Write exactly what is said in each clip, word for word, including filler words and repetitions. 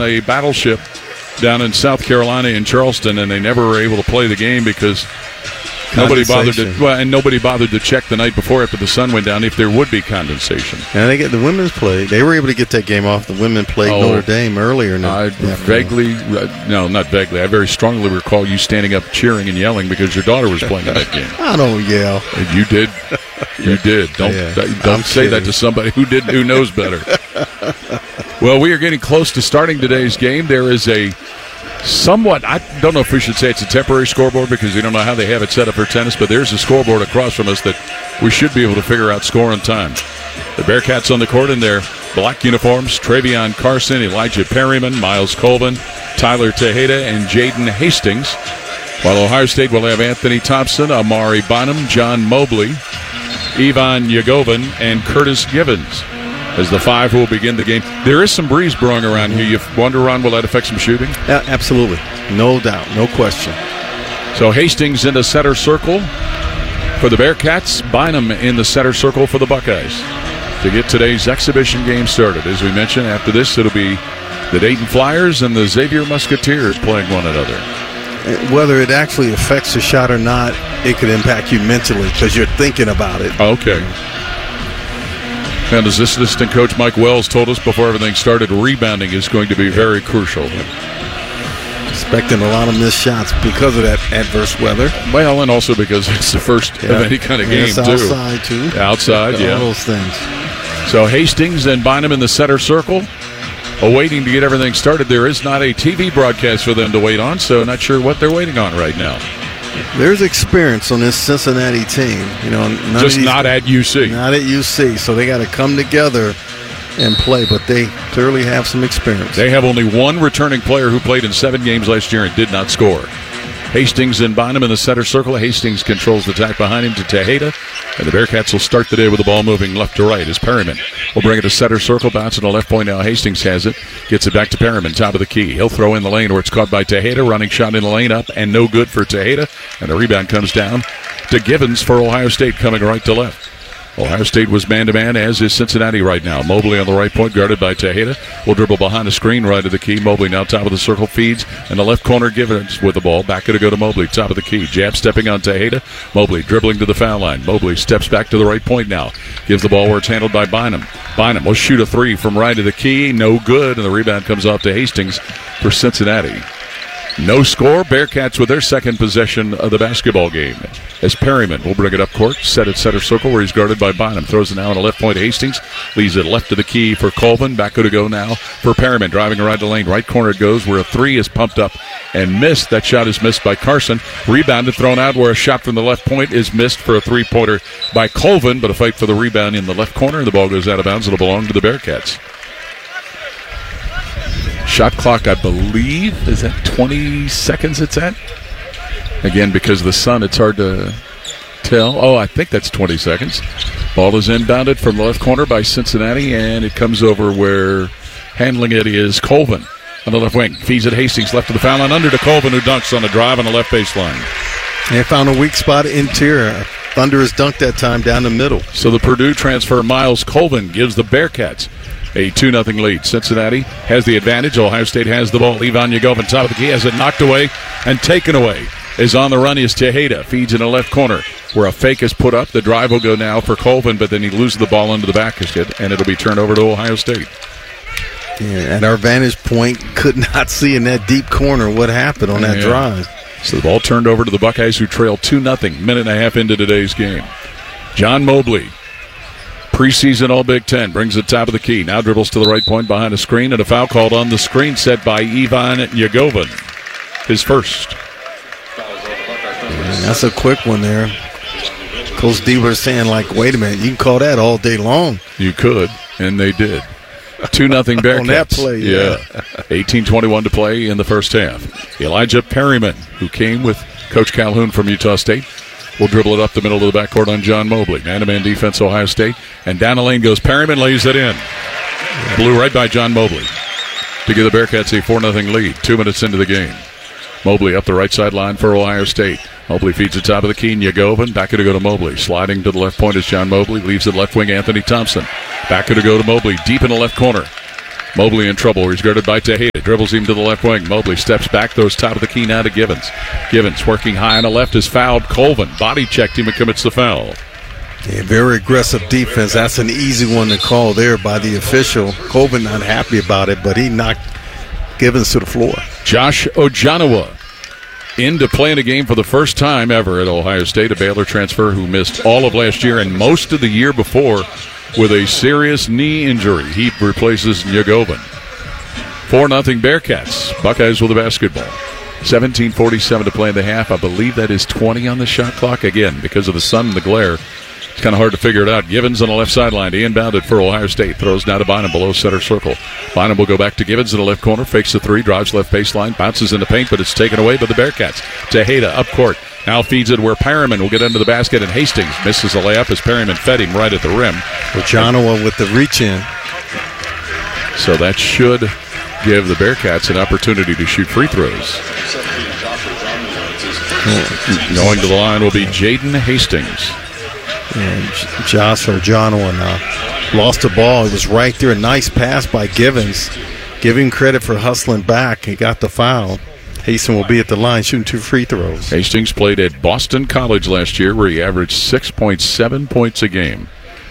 on a battleship down in South Carolina in Charleston, and they never were able to play the game because nobody bothered to. Well, and nobody bothered to check the night before after the sun went down if there would be condensation. And they get the women's play. They were able to get that game off. The women played oh, Notre Dame earlier. In the, I vaguely, uh, no, not vaguely. I very strongly recall you standing up, cheering and yelling because your daughter was playing in that game. I don't yell. And you did. You did. Don't yeah, don't I'm say kidding. that to somebody who didn't, who knows better. Well, we are getting close to starting today's game. There is a somewhat, I don't know if we should say it's a temporary scoreboard because we don't know how they have it set up for tennis, but there's a scoreboard across from us that we should be able to figure out score and time. The Bearcats on the court in their black uniforms: Travion Carson, Elijah Perryman, Miles Colvin, Tyler Tejeda, and Jaden Hastings. While Ohio State will have Anthony Thompson, Amari Bonham, John Mobley, Ivan Yagovin, and Curtis Givens as the five who will begin the game. There is some breeze brewing around here. You wonder, Ron, will that affect some shooting? Yeah, absolutely. No doubt. No question. So Hastings in the center circle for the Bearcats. Bynum in the center circle for the Buckeyes to get today's exhibition game started. As we mentioned, after this, it'll be the Dayton Flyers and the Xavier Musketeers playing one another. Whether it actually affects the shot or not, it could impact you mentally because you're thinking about it. Okay. And as assistant coach Mike Wells told us before everything started, rebounding is going to be very crucial. Expecting a lot of missed shots because of that adverse weather. Well, and also because it's the first yeah. of any kind of and game, it's too. outside, too. Outside, All yeah. those things. So Hastings and Bynum in the center circle, awaiting to get everything started. There is not a T V broadcast for them to wait on, so not sure what they're waiting on right now. There's experience on this Cincinnati team. You know, none Just of these, not at U C. Not at U C, so they got to come together and play, but they clearly have some experience. They have only one returning player who played in seven games last year and did not score. Hastings and Bynum in the center circle. Hastings controls the attack behind him to Tejeda. And the Bearcats will start the day with the ball moving left to right as Perryman will bring it to center circle. Bounce to the left point now. Hastings has it. Gets it back to Perryman. Top of the key. He'll throw in the lane where it's caught by Tejeda. Running shot in the lane up and no good for Tejeda. And the rebound comes down to Givens for Ohio State coming right to left. Ohio State was man-to-man, as is Cincinnati right now. Mobley on the right point, guarded by Tejeda. Will dribble behind the screen, right of the key. Mobley now top of the circle, feeds. In the left corner, Givens with the ball. Back to go to Mobley, top of the key. Jab stepping on Tejeda. Mobley dribbling to the foul line. Mobley steps back to the right point now. Gives the ball where it's handled by Bynum. Bynum will shoot a three from right of the key. No good, and the rebound comes off to Hastings for Cincinnati. No score. Bearcats with their second possession of the basketball game. As Perryman will bring it up court, set at center circle where he's guarded by Bynum. Throws it now on the left point to Hastings. Leaves it left to the key for Colvin. Back to go now for Perryman. Driving around the lane. Right corner it goes where a three is pumped up and missed. That shot is missed by Carson. Rebounded, thrown out where a shot from the left point is missed for a three-pointer by Colvin. But a fight for the rebound in the left corner. The ball goes out of bounds. It'll belong to the Bearcats. Shot clock, I believe, is at twenty seconds it's at. Again, because of the sun, it's hard to tell. Oh, I think that's twenty seconds. Ball is inbounded from the left corner by Cincinnati, and it comes over where handling it is Colvin on the left wing. Feeds it Hastings, left to the foul line, under to Colvin, who dunks on the drive on the left baseline. They found a weak spot interior. Thunder has dunked that time down the middle. So the Purdue transfer, Miles Colvin, gives the Bearcats a two nothing lead. Cincinnati has the advantage. Ohio State has the ball. Ivan Yagovin, top of the key, has it knocked away and taken away. Is on the run is Tejeda. Feeds in the left corner where a fake is put up. The drive will go now for Colvin, but then he loses the ball into the basket, and it'll be turned over to Ohio State. Yeah, at our vantage point, could not see in that deep corner what happened on that yeah. drive. So the ball turned over to the Buckeyes, who trail two nothing, minute and a half into today's game. John Mobley, preseason All Big Ten, brings the top of the key. Now dribbles to the right point behind a screen, and a foul called on the screen set by Ivan Yagovin. His first. Man, that's a quick one there. Coach Deaver saying, like, wait a minute, you can call that all day long. You could, and they did. two nothing Bearcats. On that play, yeah. yeah. eighteen twenty-one to play in the first half. Elijah Perryman, who came with Coach Calhoun from Utah State, will dribble it up the middle of the backcourt on John Mobley. Man-to-man defense, Ohio State. And down the lane goes Perryman, lays it in. Blew right by John Mobley to give the Bearcats a four nothing lead. Two minutes into the game. Mobley up the right sideline for Ohio State. Mobley feeds the top of the key. Yagovin. Back to go to Mobley. Sliding to the left point is John Mobley. Leaves it left wing Anthony Thompson. Back to go to Mobley. Deep in the left corner. Mobley in trouble. He's guarded by Tejeda. Dribbles him to the left wing. Mobley steps back, throws top of the key now to Givens. Givens working high on the left is fouled. Colvin body checked him and commits the foul. Yeah, very aggressive defense. That's an easy one to call there by the official. Colvin not happy about it, but he knocked Givens to the floor. Josh Ojanawa into playing a game for the first time ever at Ohio State, a Baylor transfer who missed all of last year and most of the year before with a serious knee injury. He replaces Nyagovin. four nothing Bearcats. Buckeyes with the basketball. seventeen forty-seven to play in the half. I believe that is twenty on the shot clock. Again, because of the sun and the glare, it's kind of hard to figure it out. Givens on the left sideline. He inbounded for Ohio State. Throws now to Bynum below center circle. Bynum will go back to Givens in the left corner. Fakes the three. Drives left baseline. Bounces in the paint, but it's taken away by the Bearcats. Tejeda up court. Now feeds it where Perryman will get into the basket, and Hastings misses a layup as Perryman fed him right at the rim. Ojanawa with the reach in. So that should give the Bearcats an opportunity to shoot free throws. Going to the line will be Jaden Hastings. And Josh Ojanawa now lost the ball. It was right there. A nice pass by Givens. Give him credit for hustling back. He got the foul. Hastings will be at the line shooting two free throws. Hastings played at Boston College last year where he averaged six point seven points a game.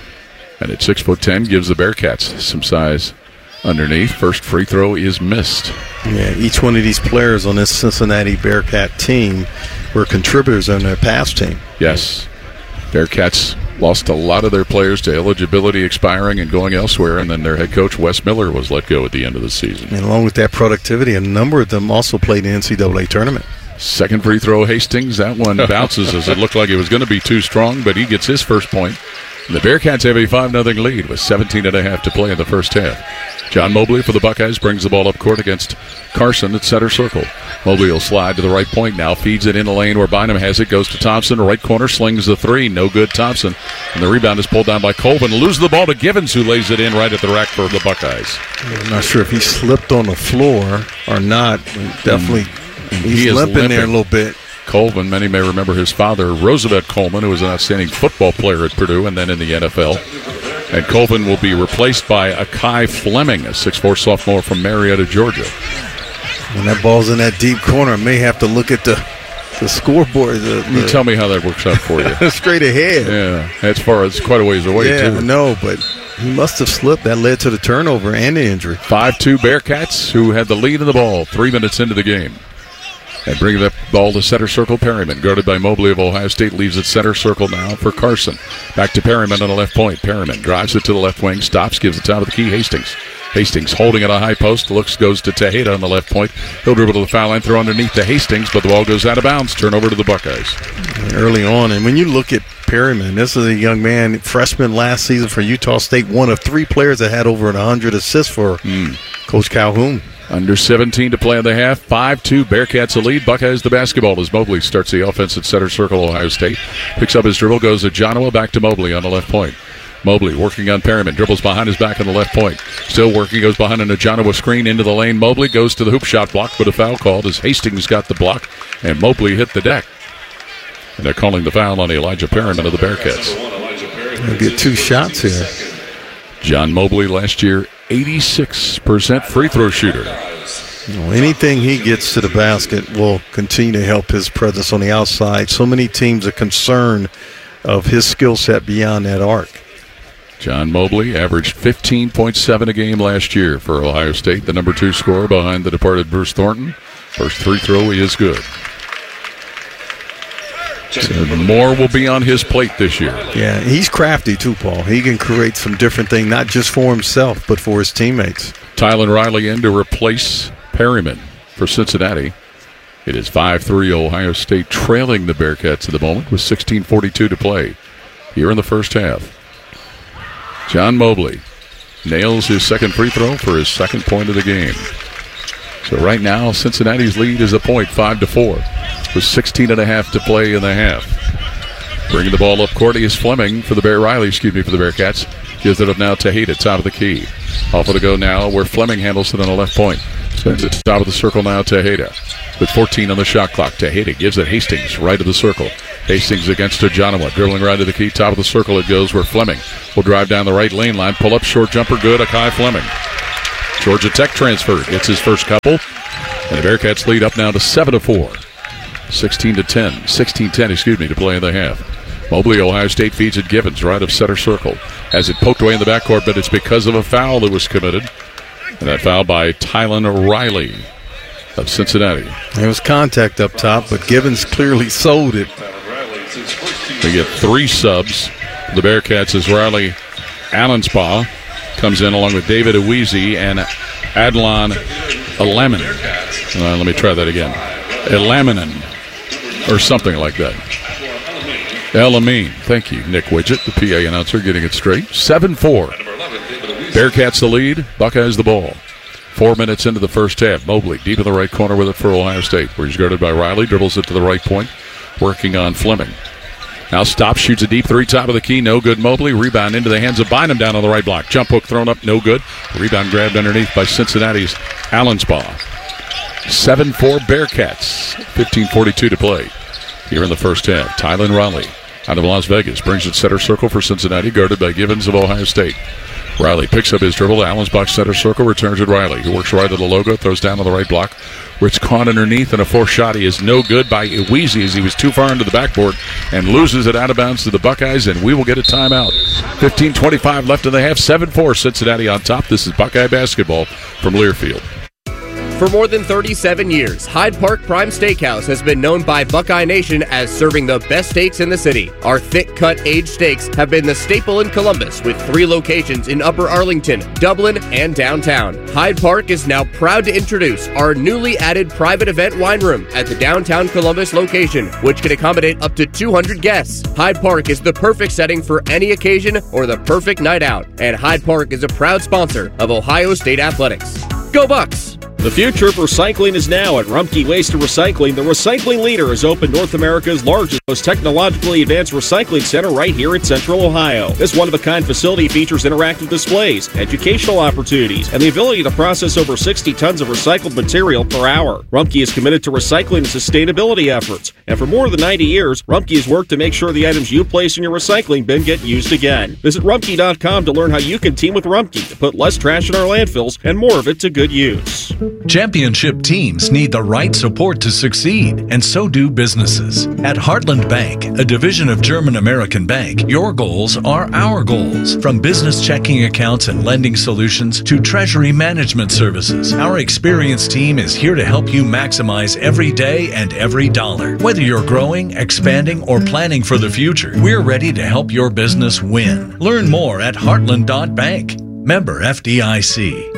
And at six foot ten gives the Bearcats some size underneath. First free throw is missed. Yeah, each one of these players on this Cincinnati Bearcat team were contributors on their past team. Yes. Bearcats lost a lot of their players to eligibility expiring and going elsewhere, and then their head coach, Wes Miller, was let go at the end of the season. And along with that productivity, a number of them also played in the N C double A tournament. Second free throw, Hastings. That one bounces as it looked like it was going to be too strong, but he gets his first point. And the Bearcats have a five nothing lead with seventeen and a half to play in the first half. John Mobley for the Buckeyes brings the ball up court against Carson at center circle. Mobley will slide to the right point now, feeds it in the lane where Bynum has it, goes to Thompson, right corner, slings the three, no good Thompson. And the rebound is pulled down by Colvin. Loses the ball to Givens, who lays it in right at the rack for the Buckeyes. I'm not sure if he slipped on the floor or not. Definitely mm. he's he limping, limping there a little bit. Colvin, many may remember his father, Roosevelt Coleman, who was an outstanding football player at Purdue and then in the N F L. And Colvin will be replaced by Akai Fleming, a six foot four sophomore from Marietta, Georgia. When that ball's in that deep corner, I may have to look at the, the scoreboard. The, the you tell me how that works out for you. Straight ahead. Yeah, as far as quite a ways away, yeah, too. Yeah, no, but he must have slipped. That led to the turnover and the injury. five two Bearcats, who had the lead in the ball three minutes into the game. And bring the ball to center circle. Perryman, guarded by Mobley of Ohio State, leaves it center circle now for Carson. Back to Perryman on the left point. Perryman drives it to the left wing, stops, gives it top of the key. Hastings. Hastings holding at a high post. Looks, goes to Tejeda on the left point. He'll dribble to the foul line, throw underneath to Hastings, but the ball goes out of bounds. Turnover to the Buckeyes. Early on, and when you look at Perryman, this is a young man, freshman last season for Utah State, one of three players that had over one hundred assists for mm. Coach Calhoun. Under seventeen to play in the half. five two, Bearcats a lead. Buckeyes the basketball as Mobley starts the offense at center circle, Ohio State. Picks up his dribble, goes to Ojanawa, back to Mobley on the left point. Mobley working on Perryman, dribbles behind his back on the left point. Still working, goes behind an Ojanawa screen into the lane. Mobley goes to the hoop shot block, but a foul called as Hastings got the block, and Mobley hit the deck. And they're calling the foul on Elijah Perryman of the Bearcats. They'll get two shots here. John Mobley last year, eighty-six percent free throw shooter. Well, anything he gets to the basket will continue to help his presence on the outside. So many teams are concerned of his skill set beyond that arc. John Mobley averaged fifteen point seven a game last year for Ohio State, the number two scorer behind the departed Bruce Thornton. First free throw, he is good. So more will be on his plate this year. Yeah, he's crafty too, Paul. He can create some different things, not just for himself, but for his teammates. Tylen Riley in to replace Perryman for Cincinnati. It is five three Ohio State trailing the Bearcats at the moment with sixteen forty-two to play here in the first half. John Mobley nails his second free throw for his second point of the game. So right now, Cincinnati's lead is a point, five to four, with sixteen and a half to play in the half. Bringing the ball up court is Fleming for the Bear Riley, excuse me, for the Bearcats. Gives it up now to Tejeda, top of the key. Off of the go now, where Fleming handles it on the left point. Spends it top of the circle now, Tejeda. With fourteen on the shot clock, Tejeda gives it Hastings, right of the circle. Hastings against Ojanawa, dribbling right to the key, top of the circle it goes, where Fleming will drive down the right lane line, pull up, short jumper, good, Akai Fleming. Georgia Tech transfer gets his first couple. And the Bearcats lead up now to seven to four. sixteen to ten. sixteen ten, excuse me, to play in the half. Mobley, Ohio State feeds it Givens, right of center circle. Has it poked away in the backcourt, but it's because of a foul that was committed. And that foul by Tylan Riley of Cincinnati. There was contact up top, but Givens clearly sold it. We get three subs. The Bearcats as Riley Allenspaugh comes in along with David Awizi and Adlon Elamin. Uh, let me try that again. Elaminen, or something like that. Elamine. Thank you, Nick Widget, the P A announcer, getting it straight. seven four. Bearcats the lead. Buckeyes the ball. Four minutes into the first half. Mobley deep in the right corner with it for Ohio State, where he's guarded by Riley. Dribbles it to the right point, working on Fleming. Now stops, shoots a deep three, top of the key. No good, Mobley. Rebound into the hands of Bynum down on the right block. Jump hook thrown up, no good. Rebound grabbed underneath by Cincinnati's Allenspaugh. seven four Bearcats. fifteen forty-two to play here in the first half. Tylan Riley out of Las Vegas brings it center circle for Cincinnati, guarded by Givens of Ohio State. Riley picks up his dribble. Allensbach center circle, returns it Riley, who works right at the logo, throws down on the right block, where it's caught underneath, and a forced shot. He is no good by Awizi as he was too far into the backboard and loses it out of bounds to the Buckeyes, and we will get a timeout. fifteen twenty-five left in the half. seven four Cincinnati on top. This is Buckeye basketball from Learfield. For more than thirty-seven years, Hyde Park Prime Steakhouse has been known by Buckeye Nation as serving the best steaks in the city. Our thick-cut aged steaks have been the staple in Columbus, with three locations in Upper Arlington, Dublin, and downtown. Hyde Park is now proud to introduce our newly added private event wine room at the downtown Columbus location, which can accommodate up to two hundred guests. Hyde Park is the perfect setting for any occasion or the perfect night out, and Hyde Park is a proud sponsor of Ohio State Athletics. Go Bucks! The future of recycling is now at Rumpke Waste and Recycling. The recycling leader has opened North America's largest, most technologically advanced recycling center right here in Central Ohio. This one-of-a-kind facility features interactive displays, educational opportunities, and the ability to process over sixty tons of recycled material per hour. Rumpke is committed to recycling and sustainability efforts, and for more than ninety years, Rumpke has worked to make sure the items you place in your recycling bin get used again. Visit rumpke dot com to learn how you can team with Rumpke to put less trash in our landfills and more of it to good use. Championship teams need the right support to succeed, and so do businesses. At Heartland Bank, a division of German American Bank, your goals are our goals. From business checking accounts and lending solutions to treasury management services, our experienced team is here to help you maximize every day and every dollar. Whether you're growing, expanding, or planning for the future, we're ready to help your business win. Learn more at heartland dot bank. Member F D I C.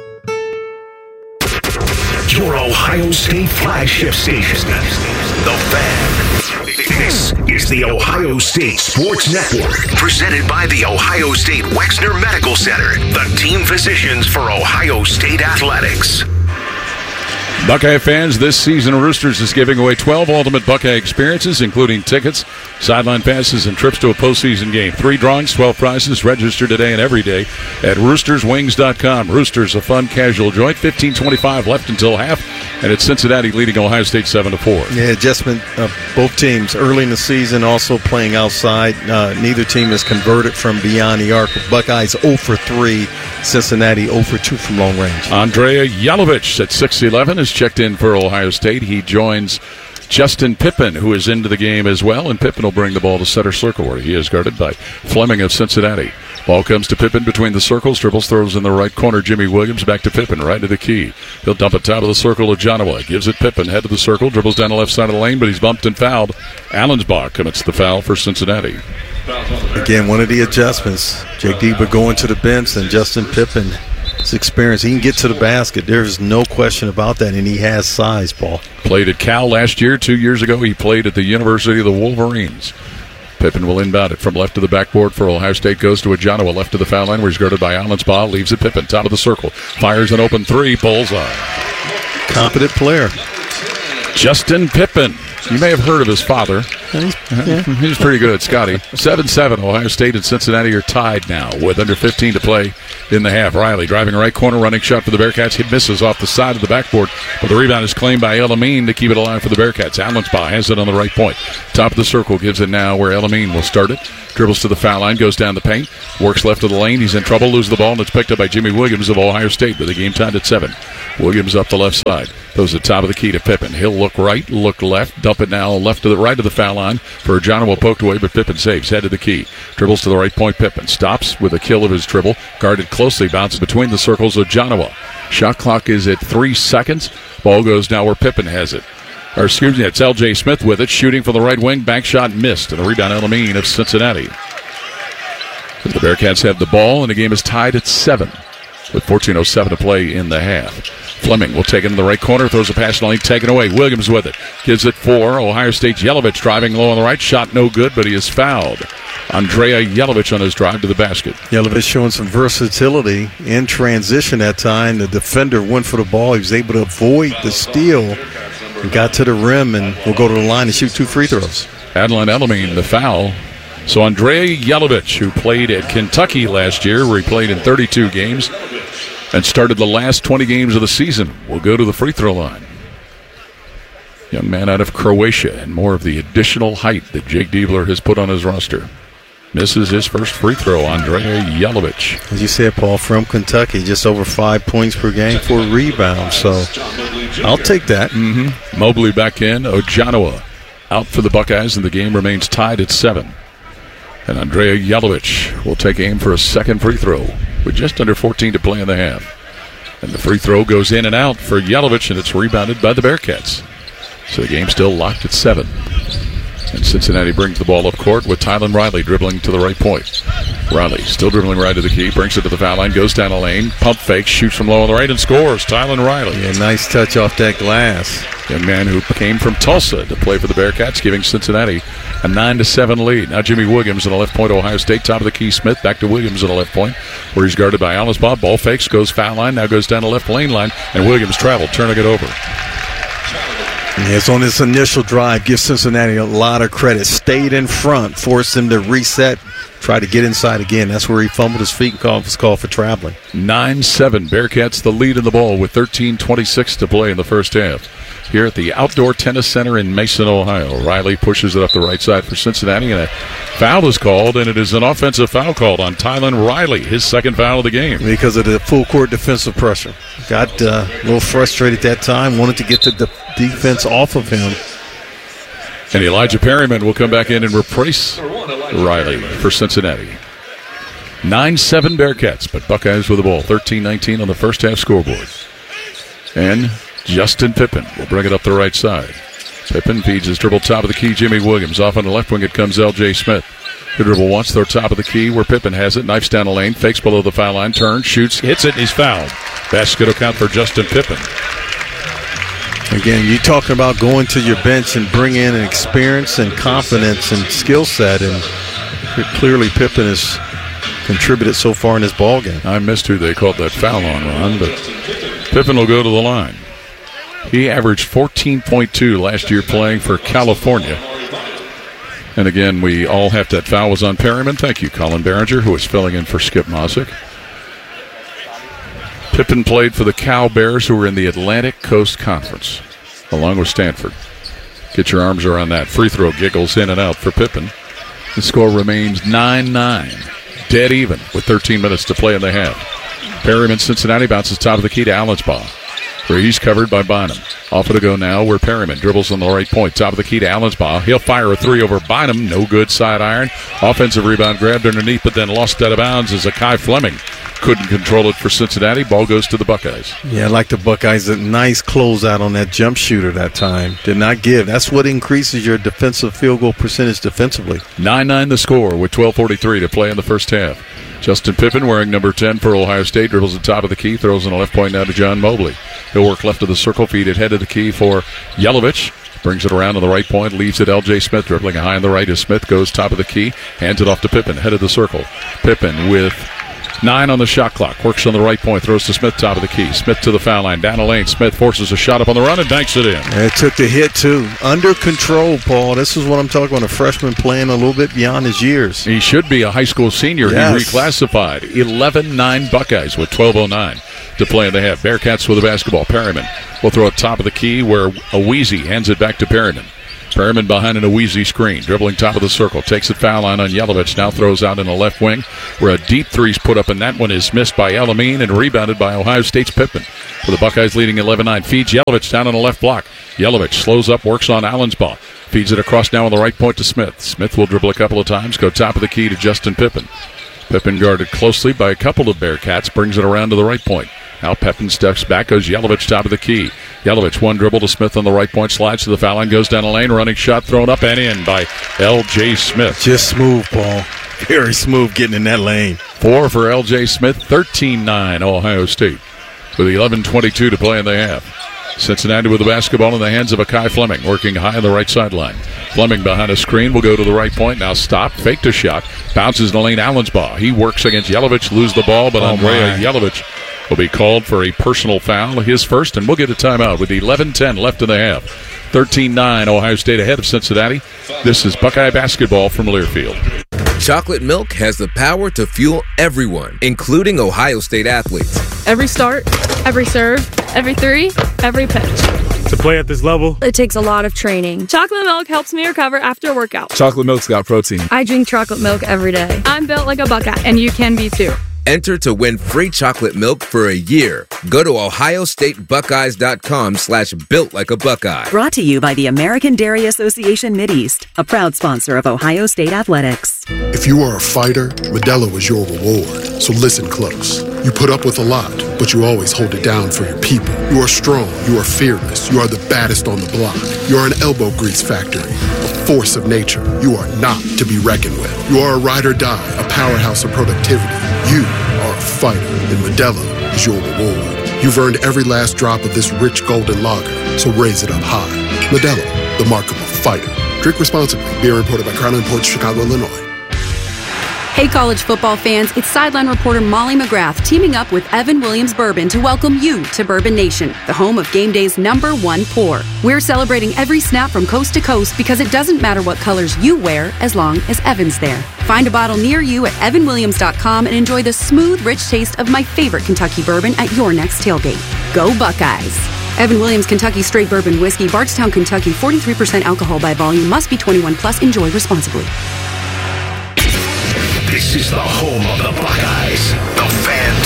Your Ohio State flagship station, The Fan. This is the Ohio State Sports Network, presented by the Ohio State Wexner Medical Center, the team physicians for Ohio State Athletics. Buckeye fans, this season Roosters is giving away twelve ultimate Buckeye experiences, including tickets, sideline passes, and trips to a postseason game. Three drawings, twelve prizes. Register today and every day at roosters wings dot com. Roosters, a fun, casual joint. fifteen twenty-five left until half, and it's Cincinnati leading Ohio State seven to four. Yeah, adjustment of both teams early in the season, also playing outside. Uh, neither team has converted from beyond the arc. Buckeyes zero for three, Cincinnati zero for two from long range. Andrea Yelovich at six eleven is checked in for Ohio State. He joins Justin Pippen, who is into the game as well, and Pippen will bring the ball to center circle, where he is guarded by Fleming of Cincinnati. Ball comes to Pippen between the circles, dribbles, throws in the right corner. Jimmy Williams back to Pippen, right to the key. He'll dump it top of the circle to Jonowa. Gives it Pippen, head of the circle, dribbles down the left side of the lane, but he's bumped and fouled. Allensbach commits the foul for Cincinnati. Again, one of the adjustments. Jake Deba going to the bench, and Justin Pippen. His experience, he can get to the basket. There's no question about that, and he has size, Paul. Played at Cal last year. Two years ago, he played at the University of the Wolverines. Pippen will inbound it from left to the backboard for Ohio State. Goes to Ajanowa, left to the foul line, where he's guarded by Allensbaugh. Leaves it Pippen, top of the circle. Fires an open three, bullseye. Competent player. Justin Pippen You may have heard of his father. Yeah. He's pretty good, Scotty. seven seven, Ohio State and Cincinnati are tied now with under fifteen to play in the half. Riley driving right corner, running shot for the Bearcats. He misses off the side of the backboard, but the rebound is claimed by Elamine to keep it alive for the Bearcats. Allensbaugh has it on the right point. Top of the circle, gives it now where Elamine will start it. Dribbles to the foul line, goes down the paint, works left of the lane. He's in trouble, loses the ball, and it's picked up by Jimmy Williams of Ohio State with the game tied at seven. Williams up the left side. Throws the top of the key to Pippen. He'll look right, look left, dump it now left to the right of the foul line for Jonowa, poked away, but Pippen saves. Head to the key. Dribbles to the right point. Pippen stops with a kill of his dribble. Guarded closely, bounces between the circles of Jonowa. Shot clock is at three seconds. Ball goes now where Pippen has it. Or excuse me, it's L J Smith with it, shooting from the right wing. Bank shot missed, and the rebound Elamine of Cincinnati. The Bearcats have the ball, and the game is tied at seven with fourteen oh seven to play in the half. Fleming will take it in the right corner, throws a pass in the lane, taken away. Williams with it. Gives it for Ohio State's Yelovich, driving low on the right. Shot no good, but he is fouled. Andrea Yelovich on his drive to the basket. Yelovich showing some versatility in transition that time. The defender went for the ball. He was able to avoid the steal and got to the rim and will go to the line and shoot two free throws. Adeline Elamine, the foul. So Andrea Yelovich, who played at Kentucky last year, where he played in thirty-two games and started the last twenty games of the season, will go to the free throw line. Young man out of Croatia, and more of the additional height that Jake Diebler has put on his roster. Misses his first free throw, Andrea Yelovich. As you said, Paul, from Kentucky, just over five points per game, four rebounds. So I'll take that. Mm-hmm. Mobley back in. Ojonowa out for the Buckeyes, and the game remains tied at seven. And Andrea Yelovich will take aim for a second free throw with just under fourteen to play in the half. And the free throw goes in and out for Yelovich, and it's rebounded by the Bearcats. So the game's still locked at seven. And Cincinnati brings the ball up court with Tylen Riley dribbling to the right point. Riley still dribbling right to the key, brings it to the foul line, goes down the lane, pump fake, shoots from low on the right, and scores. Tylen Riley. Yeah, nice touch off that glass. Young man who came from Tulsa to play for the Bearcats, giving Cincinnati a nine to seven lead. Now Jimmy Williams on the left point, Ohio State. Top of the key, Smith back to Williams on the left point, where he's guarded by Allensbaugh. Ball fakes, goes foul line, now goes down the left lane line, and Williams traveled, turning it over. Yes, on this initial drive, give Cincinnati a lot of credit. Stayed in front, forced him to reset, try to get inside again. That's where he fumbled his feet and was called for traveling. nine seven, Bearcats the lead in the ball with thirteen twenty-six to play in the first half. Here at the Outdoor Tennis Center in Mason, Ohio. Riley pushes it up the right side for Cincinnati, and a foul is called, and it is an offensive foul called on Tylen Riley, his second foul of the game. Because of the full court defensive pressure. Got uh, a little frustrated that time, wanted to get the de- defense off of him. And Elijah Perryman will come back in and replace Riley for Cincinnati. nine seven Bearcats, but Buckeyes with the ball. thirteen nineteen on the first half scoreboard. And Justin Pippen will bring it up the right side. Pippen feeds his dribble top of the key. Jimmy Williams off on the left wing. It comes L J Smith. The dribble once, throw top of the key where Pippen has it. Knifes down the lane, fakes below the foul line, turns, shoots, hits it, and he's fouled. Basket will count for Justin Pippen. Again, you're talking about going to your bench and bring in an experience and confidence and skill set, and clearly Pippen has contributed so far in this ball game. I missed who they called that foul on, Ron, but Pippen will go to the line. He averaged fourteen point two last year playing for California. And again, we all have that foul was on Perryman. Thank you, Colin Behringer, who is filling in for Skip Mosick. Pippen played for the Cal Bears, who were in the Atlantic Coast Conference, along with Stanford. Get your arms around that. Free throw giggles in and out for Pippen. The score remains nine nine. Dead even with thirteen minutes to play in the half. Perryman, Cincinnati, bounces top of the key to Allensbaugh, where he's covered by Bynum. Off it to go now where Perryman dribbles on the right point. Top of the key to Allensbaugh. He'll fire a three over Bynum. No good, side iron. Offensive rebound grabbed underneath, but then lost out of bounds as Akai Fleming couldn't control it for Cincinnati. Ball goes to the Buckeyes. Yeah, I like the Buckeyes. A nice closeout on that jump shooter that time. Did not give. That's what increases your defensive field goal percentage defensively. nine nine the score with twelve forty-three to play in the first half. Justin Pippen, wearing number ten for Ohio State, dribbles the top of the key, throws on the left point now to John Mobley. He'll work left of the circle, feed it head of the key for Yelovich. Brings it around on the right point, leaves it L J Smith, dribbling high on the right as Smith goes top of the key, hands it off to Pippen, head of the circle. Pippen with Nine on the shot clock. Works on the right point. Throws to Smith, top of the key. Smith to the foul line. Down the lane. Smith forces a shot up on the run and banks it in. It took the hit, too. Under control, Paul. This is what I'm talking about. A freshman playing a little bit beyond his years. He should be a high school senior. Yes. He reclassified. eleven nine Buckeyes with twelve oh nine to play in the half. Bearcats with the basketball. Perryman will throw it top of the key where Aweezy hands it back to Perryman. Perryman behind an Aweezy screen, dribbling top of the circle, takes the foul line on Yelovich, now throws out in the left wing, where a deep three's put up, and that one is missed by Elamine and rebounded by Ohio State's Pittman. For the Buckeyes leading eleven nine, feeds Yelovich down on the left block. Yelovich slows up, works on Allen's ball, feeds it across now on the right point to Smith. Smith will dribble a couple of times, go top of the key to Justin Pippen. Pippen guarded closely by a couple of Bearcats, brings it around to the right point. Now Pippen steps back, goes Yelovich top of the key. Yelovich, one dribble to Smith on the right point, slides to the foul line, goes down the lane, running shot thrown up and in by L J. Smith. Just smooth, Paul. Very smooth getting in that lane. Four for L J. Smith, thirteen nine Ohio State. With eleven twenty-two to play in the half. Cincinnati with the basketball in the hands of Akai Fleming, working high on the right sideline. Fleming behind a screen will go to the right point. Now stop, faked a shot, bounces in the lane, Allensbaugh. He works against Yelovich, lose the ball, but oh Andrea Yelovich will be called for a personal foul, his first, and we'll get a timeout with eleven ten left in the half. thirteen nine, Ohio State ahead of Cincinnati. This is Buckeye basketball from Learfield. Chocolate milk has the power to fuel everyone, including Ohio State athletes. Every start, every serve, every three, every pitch. To play at this level, it takes a lot of training. Chocolate milk helps me recover after a workout. Chocolate milk's got protein. I drink chocolate milk every day. I'm built like a Buckeye, and you can be too. Enter to win free chocolate milk for a year. Go to ohio state buckeyes dot com slash built like a Buckeye. Brought to you by the American Dairy Association Mideast, a proud sponsor of Ohio State Athletics. If you are a fighter, Modelo is your reward. So listen close. You put up with a lot, but you always hold it down for your people. You are strong. You are fearless. You are the baddest on the block. You are an elbow grease factory, a force of nature. You are not to be reckoned with. You are a ride or die, a powerhouse of productivity. You are a fighter, and Modelo is your reward. You've earned every last drop of this rich golden lager, so raise it up high. Modelo, the mark of a fighter. Drink responsibly. Beer imported by Crown Imports, Chicago, Illinois. Hey, college football fans, it's sideline reporter Molly McGrath teaming up with Evan Williams Bourbon to welcome you to Bourbon Nation, the home of game day's number one pour. We're celebrating every snap from coast to coast because it doesn't matter what colors you wear as long as Evan's there. Find a bottle near you at evan williams dot com and enjoy the smooth, rich taste of my favorite Kentucky bourbon at your next tailgate. Go Buckeyes! Evan Williams Kentucky Straight Bourbon Whiskey, Bardstown, Kentucky, forty-three percent alcohol by volume, must be twenty-one plus, enjoy responsibly. This is the home of the Buckeyes, the Fan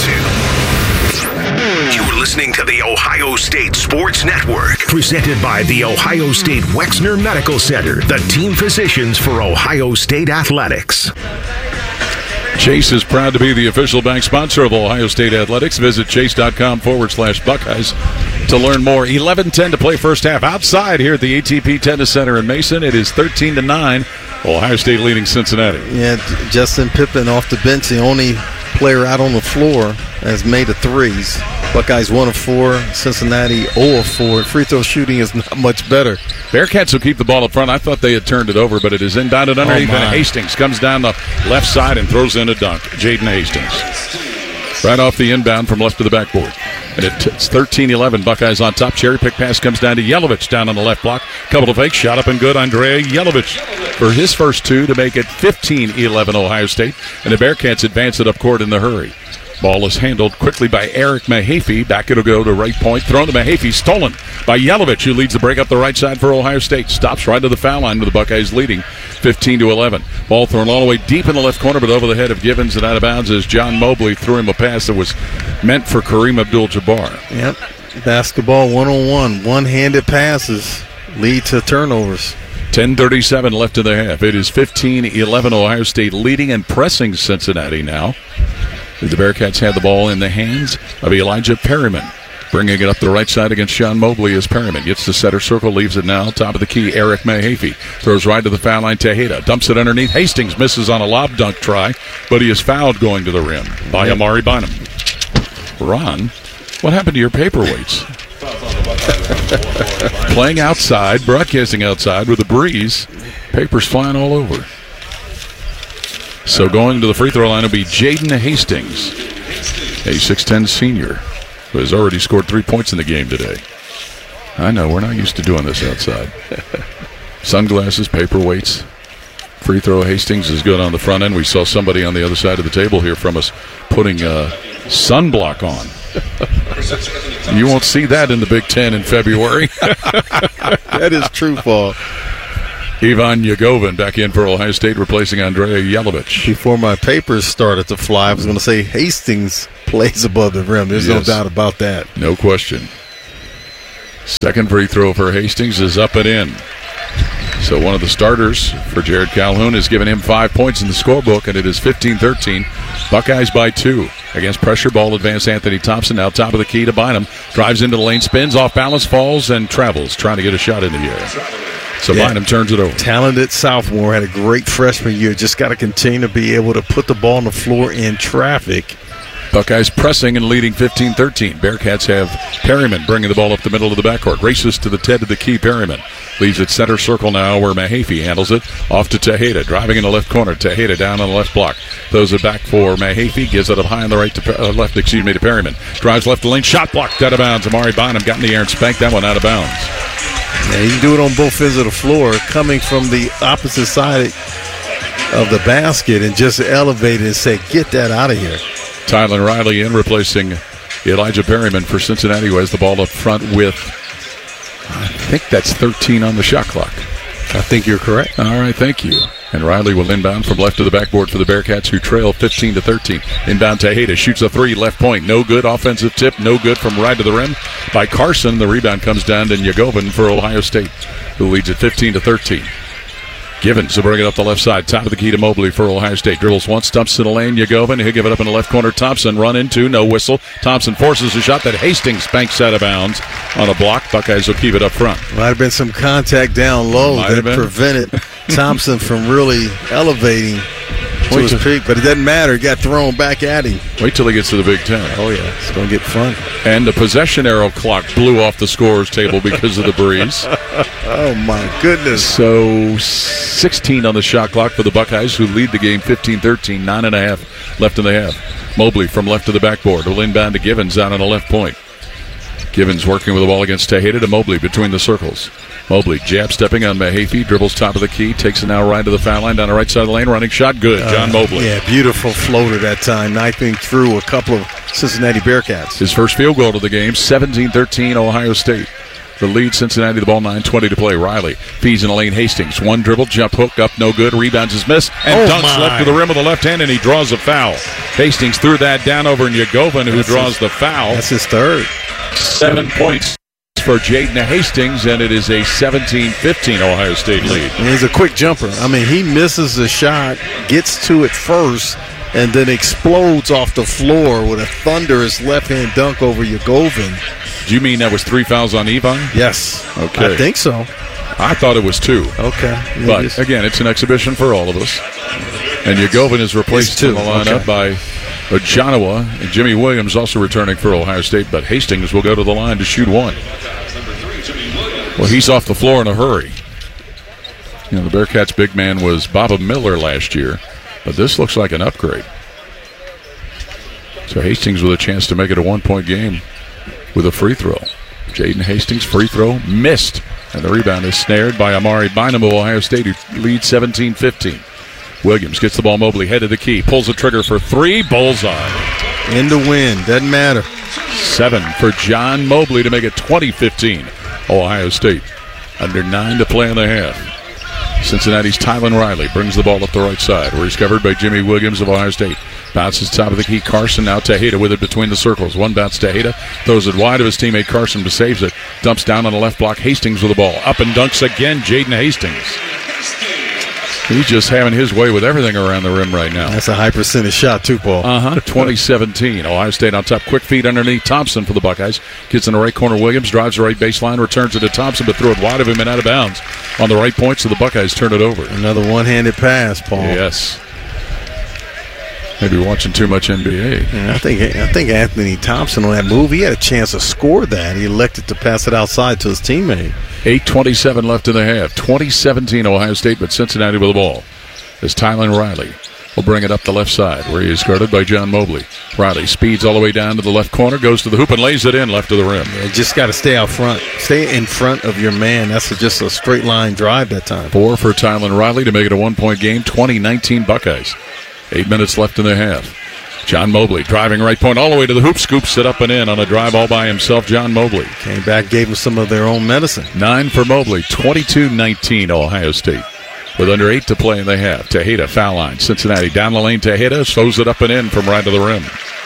Tune. You're listening to the Ohio State Sports Network, presented by the Ohio State Wexner Medical Center, the team physicians for Ohio State Athletics. Chase is proud to be the official bank sponsor of Ohio State Athletics. Visit chase.com forward slash Buckeyes to learn more. eleven ten to play first half outside here at the A T P Tennis Center in Mason. It is thirteen to nine. Ohio State leading Cincinnati. Yeah, Justin Pippen off the bench, the only player out on the floor has made the threes. Buckeyes one of four, Cincinnati zero of four. Free throw shooting is not much better. Bearcats will keep the ball up front. I thought they had turned it over, but it is inbounded underneath. Oh and Hastings comes down the left side and throws in a dunk. Jaden Hastings. Right off the inbound from left to the backboard. And it's thirteen eleven. Buckeyes on top. Cherry pick pass comes down to Yelovich down on the left block. Couple of fakes. Shot up and good. Andrea Yelovich for his first two to make it fifteen eleven Ohio State. And the Bearcats advance it up court in the hurry. Ball is handled quickly by Eric Mahaffey. Back it'll go to right point. Thrown to Mahaffey. Stolen by Yelovich, who leads the break up the right side for Ohio State. Stops right to the foul line with the Buckeyes leading fifteen to eleven. Ball thrown all the way deep in the left corner, but over the head of Givens and out of bounds as John Mobley threw him a pass that was meant for Kareem Abdul-Jabbar. Yep. Basketball one-on-one. One-handed passes lead to turnovers. ten thirty-seven left in the half. It is fifteen eleven Ohio State leading and pressing Cincinnati now. The Bearcats had the ball in the hands of Elijah Perryman. Bringing it up the right side against Sean Mobley as Perryman gets the center circle, leaves it now. Top of the key, Eric Mahaffey. Throws right to the foul line, Tejeda. Dumps it underneath. Hastings misses on a lob dunk try, but he is fouled going to the rim by Amari Bynum. Ron, what happened to your paperweights? Playing outside, broadcasting outside with a breeze. Papers flying all over. So going to the free throw line will be Jaden Hastings, a six ten senior who has already scored three points in the game today. I know, we're not used to doing this outside. Sunglasses, paperweights. Free throw, Hastings is good on the front end. We saw somebody on the other side of the table here from us putting uh, sunblock on. You won't see that in the Big Ten in February. That is true, Paul. Ivan Yagovin back in for Ohio State, replacing Andrea Yelovich. Before my papers started to fly, I was going to say Hastings plays above the rim. There's yes. no doubt about that. No question. Second free throw for Hastings is up and in. So one of the starters for Jared Calhoun has given him five points in the scorebook, and it is fifteen thirteen. Buckeyes by two. Against pressure, ball advance Anthony Thompson, now top of the key to Bynum. Drives into the lane, spins, off balance, falls, and travels, trying to get a shot in the air. So yeah. Bynum turns it over. Talented sophomore, had a great freshman year. Just got to continue to be able to put the ball on the floor in traffic. Buckeyes pressing and leading fifteen thirteen. Bearcats have Perryman bringing the ball up the middle of the backcourt. Races to the head of the key, Perryman. Leaves at center circle now where Mahaffey handles it. Off to Tejeda, driving in the left corner. Tejeda down on the left block. Throws it back for Mahaffey. Gives it up high on the right to uh, left, excuse me, to Perryman. Drives left the lane. Shot blocked out of bounds. Amari Bynum got in the air and spanked that one out of bounds. Yeah, you can do it on both ends of the floor, coming from the opposite side of the basket and just elevate it and say, get that out of here. Tylen Riley in, replacing Elijah Perryman for Cincinnati, who has the ball up front with, I think that's thirteen on the shot clock. I think you're correct. All right, thank you. And Riley will inbound from left to the backboard for the Bearcats, who trail fifteen to thirteen. Inbound Tejeda shoots a three, left point. No good. Offensive tip, no good from right to the rim by Carson. The rebound comes down to Yagovin for Ohio State, who leads at fifteen to thirteen. Givens will bring it up the left side. Top of the key to Mobley for Ohio State. Dribbles once, stumps to the lane. Yagovin, he'll give it up in the left corner. Thompson run into, no whistle. Thompson forces a shot that Hastings banks out of bounds on a block. Buckeyes will keep it up front. Might have been some contact down low Might that prevented Thompson from really elevating to his peak, but it doesn't matter. It got thrown back at him. Wait till he gets to the Big Ten. Oh, yeah. It's going to get fun. And the possession arrow clock blew off the scorer's table because of the breeze. Oh, my goodness. So sixteen on the shot clock for the Buckeyes, who lead the game fifteen thirteen. Nine and a half left in the half. Mobley from left to the backboard. Will inbound to Givens out on the left point. Givens working with the ball against Tejeda to Mobley between the circles. Mobley jab stepping on Mahaffey, dribbles top of the key, takes it now right to the foul line down the right side of the lane, running shot, good. John uh, Mobley. Yeah, beautiful floater that time, knifing through a couple of Cincinnati Bearcats. His first field goal of the game, seventeen thirteen Ohio State. The lead, Cincinnati, the ball, nine twenty to play. Riley feeds in the lane, Hastings. One dribble, jump hook, up, no good. Rebounds is missed, and oh dunks my. left to the rim with the left hand, and he draws a foul. Hastings threw that down over Yagovin, who that's draws his, the foul. That's his third. Seven points for Jaden Hastings, and it is a seventeen fifteen Ohio State lead. And he's a quick jumper. I mean, he misses the shot, gets to it first, and then explodes off the floor with a thunderous left-hand dunk over Yagovin. Do you mean that was three fouls on Ivan? Yes. Okay. I think so. I thought it was two. Okay. But, just... again, it's an exhibition for all of us. And Yagovin is replaced in the lineup okay. by Ojonowa, and Jimmy Williams also returning for Ohio State, but Hastings will go to the line to shoot one. Well, he's off the floor in a hurry. You know, the Bearcats' big man was Baba Miller last year, but this looks like an upgrade. So Hastings with a chance to make it a one-point game with a free throw. Jaden Hastings, free throw, missed. And the rebound is snared by Amari Bynum of Ohio State, who leads seventeen fifteen. Williams gets the ball, Mobley, head of the key, pulls the trigger for three, bullseye. In the win, doesn't matter. Seven for John Mobley to make it twenty fifteen. Ohio State under nine to play in the half. Cincinnati's Tylen Riley brings the ball up the right side, where he's covered by Jimmy Williams of Ohio State. Bounces top of the key, Carson, now Tejeda with it between the circles. One bounce, Tejeda throws it wide of his teammate Carson, but saves it. Dumps down on the left block, Hastings with the ball. Up and dunks again, Jaden Hastings. He's just having his way with everything around the rim right now. That's a high percentage shot, too, Paul. Uh-huh. twenty seventeen. Ohio State on top. Quick feed underneath Thompson for the Buckeyes. Gets in the right corner. Williams drives the right baseline, returns it to Thompson, but threw it wide of him and out of bounds on the right point, so the Buckeyes turn it over. Another one-handed pass, Paul. Yes. Maybe watching too much N B A. Yeah, I think I think Anthony Thompson on that move, he had a chance to score that. He elected to pass it outside to his teammate. eight twenty-seven left in the half. twenty seventeen Ohio State, but Cincinnati with the ball. As Tylen Riley will bring it up the left side, where he is guarded by John Mobley. Riley speeds all the way down to the left corner, goes to the hoop and lays it in left of the rim. Yeah, just got to stay out front. Stay in front of your man. That's a, just a straight line drive that time. Four for Tylen Riley to make it a one-point game, twenty nineteen Buckeyes. Eight minutes left in the half. John Mobley driving right point all the way to the hoop, scoops it up and in on a drive all by himself. John Mobley came back, gave him some of their own medicine. Nine for Mobley, twenty-two nineteen Ohio State. With under eight to play in the half. Tejeda, foul line. Cincinnati down the lane. Tejeda slows it up and in from right to the rim.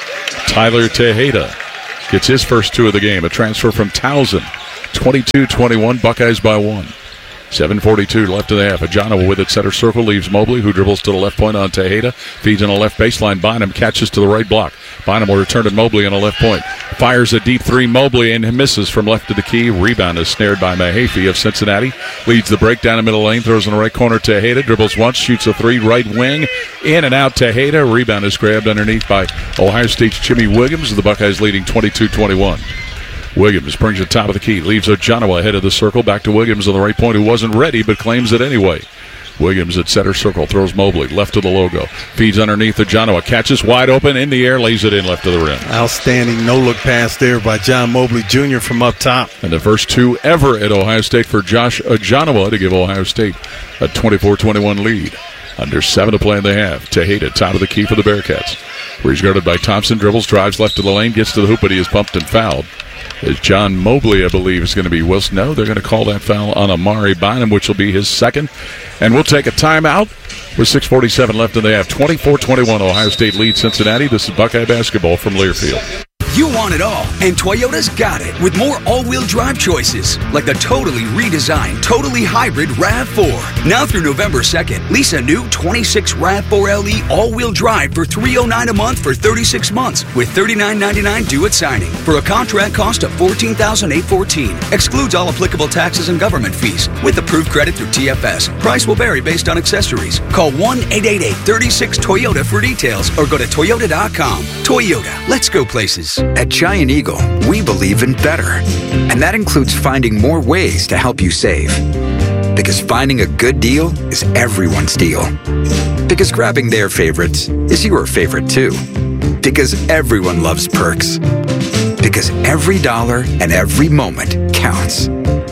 Tyler Tejeda gets his first two of the game. A transfer from Towson. twenty-two twenty-one, Buckeyes by one. seven forty-two left in the half. Ajanova with it, center circle, leaves Mobley, who dribbles to the left point on Tejeda. Feeds on a left baseline. Bynum catches to the right block. Bynum will return to Mobley on a left point. Fires a deep three, Mobley, and misses from left to the key. Rebound is snared by Mahaffey of Cincinnati. Leads the break down the middle lane. Throws in the right corner. Tejeda dribbles once, shoots a three, right wing. In and out, Tejeda. Rebound is grabbed underneath by Ohio State's Jimmy Williams. The Buckeyes leading twenty-two twenty-one. Williams brings it top of the key, leaves Ojanwa ahead of the circle, back to Williams on the right point, who wasn't ready but claims it anyway. Williams at center circle, throws Mobley, left to the logo, feeds underneath Ojanwa, catches wide open, in the air, lays it in left to the rim. Outstanding no-look pass there by John Mobley Junior from up top. And the first two ever at Ohio State for Josh Ojanwa to give Ohio State a twenty-four twenty-one lead. Under seven to play in the half. Tejeda, top of the key for the Bearcats, where he's guarded by Thompson, dribbles, drives left to the lane, gets to the hoop, but he is pumped and fouled. As John Mobley, I believe, is going to be Wilson. No, they're going to call that foul on Amari Bynum, which will be his second. And we'll take a timeout with six forty-seven left in the half. twenty-four twenty-one, Ohio State leads Cincinnati. This is Buckeye basketball from Learfield. You want it all, and Toyota's got it with more all-wheel drive choices, like the totally redesigned, totally hybrid RAV four. Now through November second, lease a new twenty-six RAV four L E all-wheel drive for three hundred nine dollars a month for thirty-six months, with thirty-nine ninety-nine due at signing, for a contract cost of fourteen thousand eight hundred fourteen dollars. Excludes all applicable taxes and government fees, with approved credit through T F S. Price will vary based on accessories. Call one eight eight eight, three six, Toyota for details, or go to toyota dot com. Toyota, let's go places. At Giant Eagle, we believe in better. And that includes finding more ways to help you save. Because finding a good deal is everyone's deal. Because grabbing their favorites is your favorite too. Because everyone loves perks. Because every dollar and every moment counts.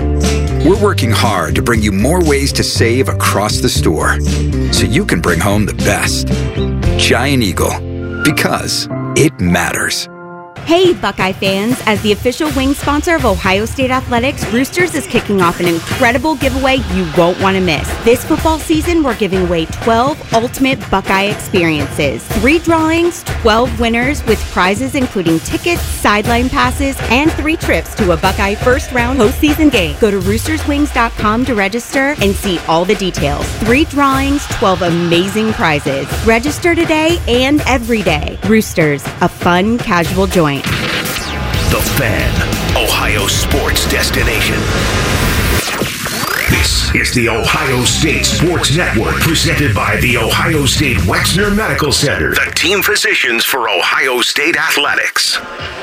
We're working hard to bring you more ways to save across the store, so you can bring home the best. Giant Eagle. Because it matters. Hey, Buckeye fans! As the official wing sponsor of Ohio State Athletics, Roosters is kicking off an incredible giveaway you won't want to miss. This football season, we're giving away twelve ultimate Buckeye experiences. Three drawings, twelve winners, with prizes including tickets, sideline passes, and three trips to a Buckeye first-round postseason game. Go to roosters wings dot com to register and see all the details. Three drawings, twelve amazing prizes. Register today and every day. Roosters, a fun, casual joint. The Fan, Ohio sports destination. This is the Ohio State Sports Network, presented by the Ohio State Wexner Medical Center, the team physicians for Ohio State athletics.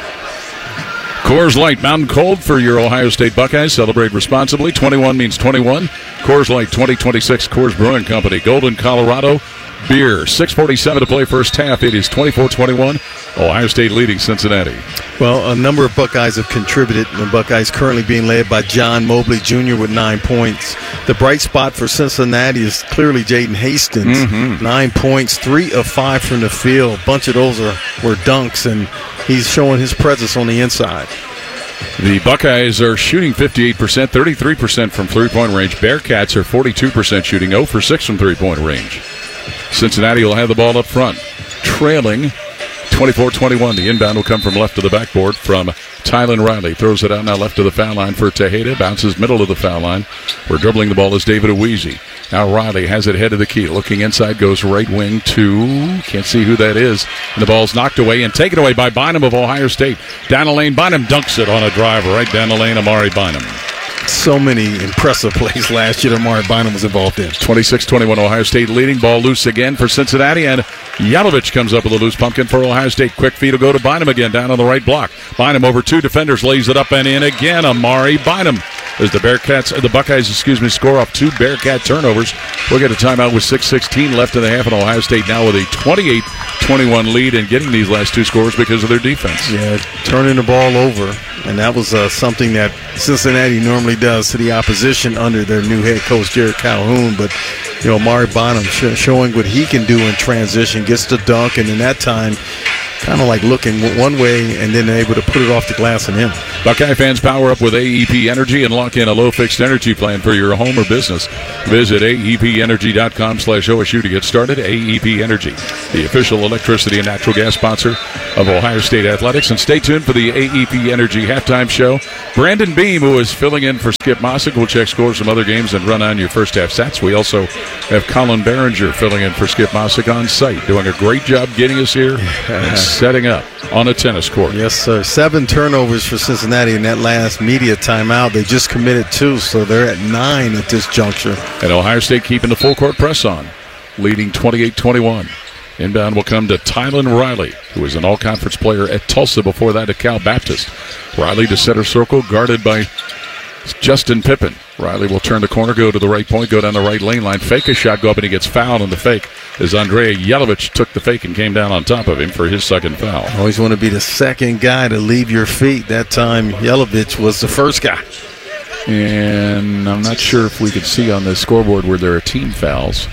Coors Light, Mountain Cold for your Ohio State Buckeyes. Celebrate responsibly. twenty-one means twenty-one. Coors Light twenty twenty-six, Coors Brewing Company, Golden, Colorado. Beer, six forty-seven to play first half. It is twenty-four twenty-one. Ohio State leading Cincinnati. Well, a number of Buckeyes have contributed. The Buckeyes currently being led by John Mobley Junior with nine points. The bright spot for Cincinnati is clearly Jaden Hastings. Mm-hmm. Nine points, three of five from the field. A bunch of those are, were dunks, and he's showing his presence on the inside. The Buckeyes are shooting fifty-eight percent, thirty-three percent from three-point range. Bearcats are forty-two percent shooting, zero for six from three-point range. Cincinnati will have the ball up front, trailing twenty-four twenty-one. The inbound will come from left to the backboard from Tylen Riley. Throws it out now left to the foul line for Tejeda. Bounces middle of the foul line. Where dribbling the ball is David Aweezy. Now Riley has it head of the key. Looking inside, goes right wing to, can't see who that is. And the ball's knocked away and taken away by Bynum of Ohio State. Down the lane, Bynum dunks it on a drive right down the lane, Amari Bynum. So many impressive plays last year that Amari Bynum was involved in. twenty-six twenty-one, Ohio State leading. Ball loose again for Cincinnati, and Yalovich comes up with a loose pumpkin for Ohio State. Quick feed will go to Bynum again down on the right block. Bynum over two defenders, lays it up and in again. Amari Bynum as the Bearcats, the Buckeyes, excuse me, score off two Bearcat turnovers. We'll get a timeout with six sixteen left in the half, and Ohio State now with a twenty-eight twenty-one lead and getting these last two scores because of their defense. Yeah, turning the ball over, and that was uh, something that Cincinnati normally does to the opposition under their new head coach, Jared Calhoun. But, you know, Amari Bonham sh- showing what he can do in transition, gets the dunk, and in that time, kind of like looking one way and then able to put it off the glass and in. Buckeye fans, power up with A E P Energy and lock in a low-fixed energy plan for your home or business. Visit A E P energy dot com slash O S U to get started. A E P Energy, the official electricity and natural gas sponsor of Ohio State Athletics. And stay tuned for the A E P Energy halftime show. Brandon Beam, who is filling in for Skip Mossick, will check scores from other games and run on your first half stats. We also have Colin Behringer filling in for Skip Mossick on site, doing a great job getting us here and setting up on a tennis court. Yes, sir. Seven turnovers for Cincinnati in that last media timeout. They just committed two, so they're at nine at this juncture. And Ohio State keeping the full court press on, leading twenty-eight twenty-one. Inbound will come to Tylen Riley, who is an all-conference player at Tulsa, before that at Cal Baptist. Riley to center circle, guarded by Justin Pippen. Riley will turn the corner, go to the right point, go down the right lane line, fake a shot, go up, and he gets fouled on the fake as Andrea Yelovich took the fake and came down on top of him for his second foul. Always want to be the second guy to leave your feet. That time, Yelovich was the first guy. And I'm not sure if we could see on the scoreboard where there are team fouls.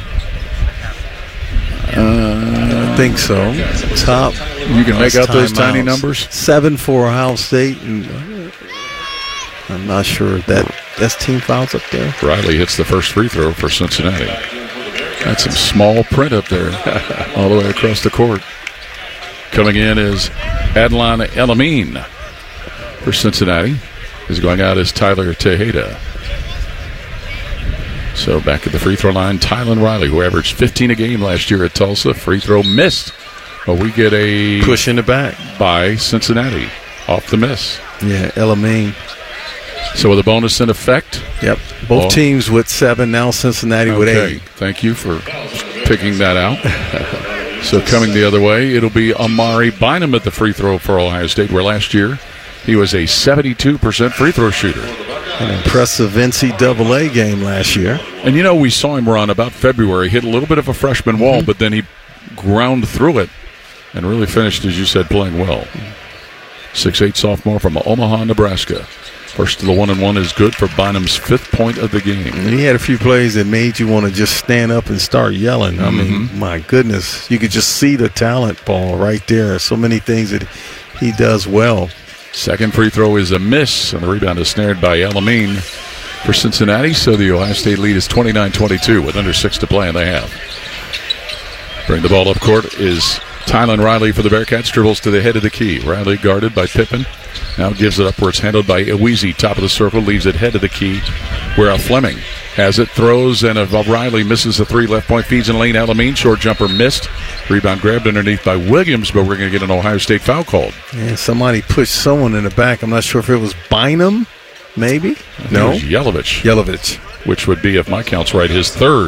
Uh, I think so. Top. You can make out those tiny numbers? Seven for Ohio State. And I'm not sure if that that's team fouls up there. Riley hits the first free throw for Cincinnati. That's some small print up there all the way across the court. Coming in is Adlon Elamine for Cincinnati. Is going out as Tyler Tejeda. So back at the free throw line, Tylen Riley, who averaged fifteen a game last year at Tulsa. Free throw missed. But we get a push in the back by Cincinnati off the miss. Yeah, Elamine. So with a bonus in effect. Yep. Both oh. teams with seven, now Cincinnati okay. with eight. Thank you for picking that out. So coming the other way, it'll be Amari Bynum at the free throw for Ohio State, where last year he was a seventy-two percent free throw shooter. An impressive N C double A game last year. And, you know, we saw him run about February, hit a little bit of a freshman wall, mm-hmm. but then he ground through it and really finished, as you said, playing well. six eight sophomore from Omaha, Nebraska. First to the one and one is good for Bynum's fifth point of the game. And he had a few plays that made you want to just stand up and start yelling. I mm-hmm. mean, my goodness. You could just see the talent, Paul, right there. So many things that he does well. Second free throw is a miss, and the rebound is snared by Elamine for Cincinnati. So the Ohio State lead is twenty-nine twenty-two with under six to play in the half. Bring the ball up court is Tylen Riley for the Bearcats. Dribbles to the head of the key. Riley guarded by Pippen. Now gives it up where it's handled by Ewizi. Top of the circle, leaves it head of the key where a Fleming has it, throws, and a Riley misses the three. Left point feeds in lane. Elamine, short jumper missed. Rebound grabbed underneath by Williams, but we're going to get an Ohio State foul called. Yeah, somebody pushed someone in the back. I'm not sure if it was Bynum, maybe? No. It was Yelovich. Yelovich. Which would be, if my count's right, his third.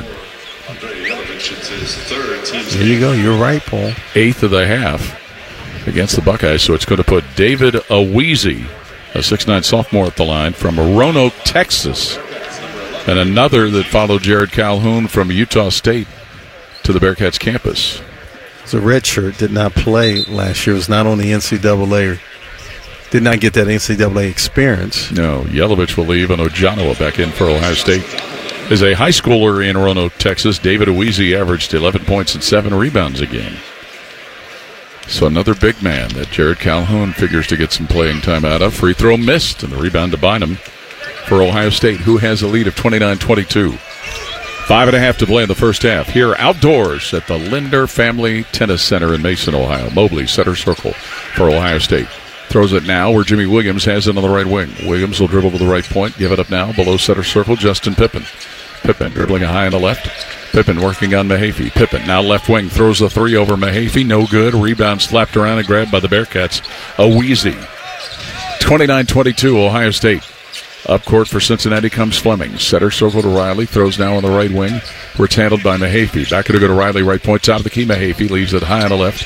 There you go. You're right, Paul. Eighth of the half against the Buckeyes, so it's going to put David Ewizi, a six nine sophomore at the line from Roanoke, Texas, and another that followed Jared Calhoun from Utah State to the Bearcats campus. It's a red shirt, did not play last year, was not on the N C double A, did not get that N C double A experience. No, Yelovich will leave, and Ojanoa back in for Ohio State. As a high schooler in Roanoke, Texas, David Ewizi averaged eleven points and seven rebounds a game. So another big man that Jared Calhoun figures to get some playing time out of. Free throw missed, and the rebound to Bynum for Ohio State, who has a lead of twenty-nine twenty-two. Five and a half to play in the first half. Here outdoors at the Linder Family Tennis Center in Mason, Ohio. Mobley, center circle for Ohio State. Throws it now where Jimmy Williams has it on the right wing. Williams will dribble to the right point. Give it up now below center circle. Justin Pippen. Pippen dribbling a high on the left. Pippen working on Mahaffey. Pippen now left wing. Throws the three over Mahaffey. No good. Rebound slapped around and grabbed by the Bearcats. Ewizi. twenty-nine twenty-two Ohio State. Up court for Cincinnati comes Fleming. Center circle to Riley. Throws now on the right wing. Where it's handled by Mahaffey. Back to go to Riley. Right point. Top of the key. Mahaffey leaves it high on the left.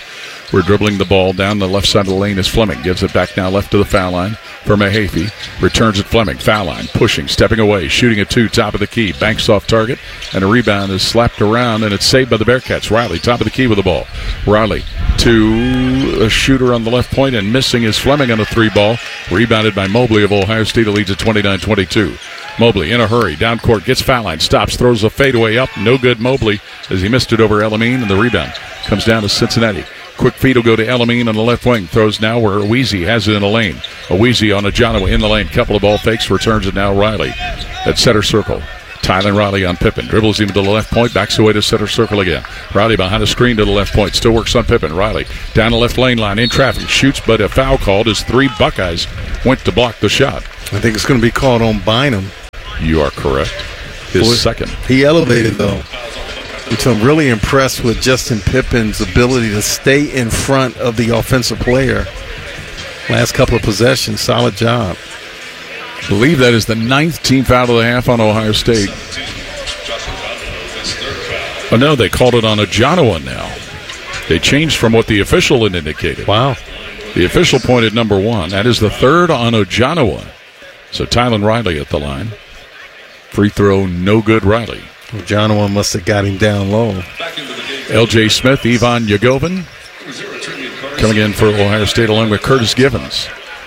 We're dribbling the ball down the left side of the lane as Fleming gives it back now left to the foul line for Mahaffey. Returns it Fleming. Foul line. Pushing. Stepping away. Shooting a two. Top of the key. Banks off target. And a rebound is slapped around, and it's saved by the Bearcats. Riley, top of the key with the ball. Riley to a shooter on the left point, and missing is Fleming on a three ball. Rebounded by Mobley of Ohio State. It leads at twenty-nine twenty-two. Mobley in a hurry. Down court. Gets foul line. Stops. Throws a fadeaway up. No good, Mobley, as he missed it over Elamine, and the rebound comes down to Cincinnati. Quick feed will go to Elamine on the left wing. Throws now where Aweezy has it in the lane. Aweezy on a Jonowa in the lane. Couple of ball fakes. Returns it now Riley at center circle. Tylen Riley on Pippen. Dribbles him to the left point. Backs away to center circle again. Riley behind a screen to the left point. Still works on Pippen. Riley down the left lane line in traffic. Shoots, but a foul called as three Buckeyes went to block the shot. I think it's going to be called on Bynum. You are correct. His Boy, second. He elevated, though. Which I'm really impressed with Justin Pippen's ability to stay in front of the offensive player. Last couple of possessions, solid job. I believe that is the ninth team foul of the half on Ohio State. Oh, no, they called it on a Jonowa now. They changed from what the official had indicated. Wow. The official pointed number one. That is the third on Ojonowa. So Tylen Riley at the line. Free throw, no good, Riley. Ojonowa must have got him down low. L J Smith, Ivan Yagovin coming in for Ohio State along with Curtis Givens.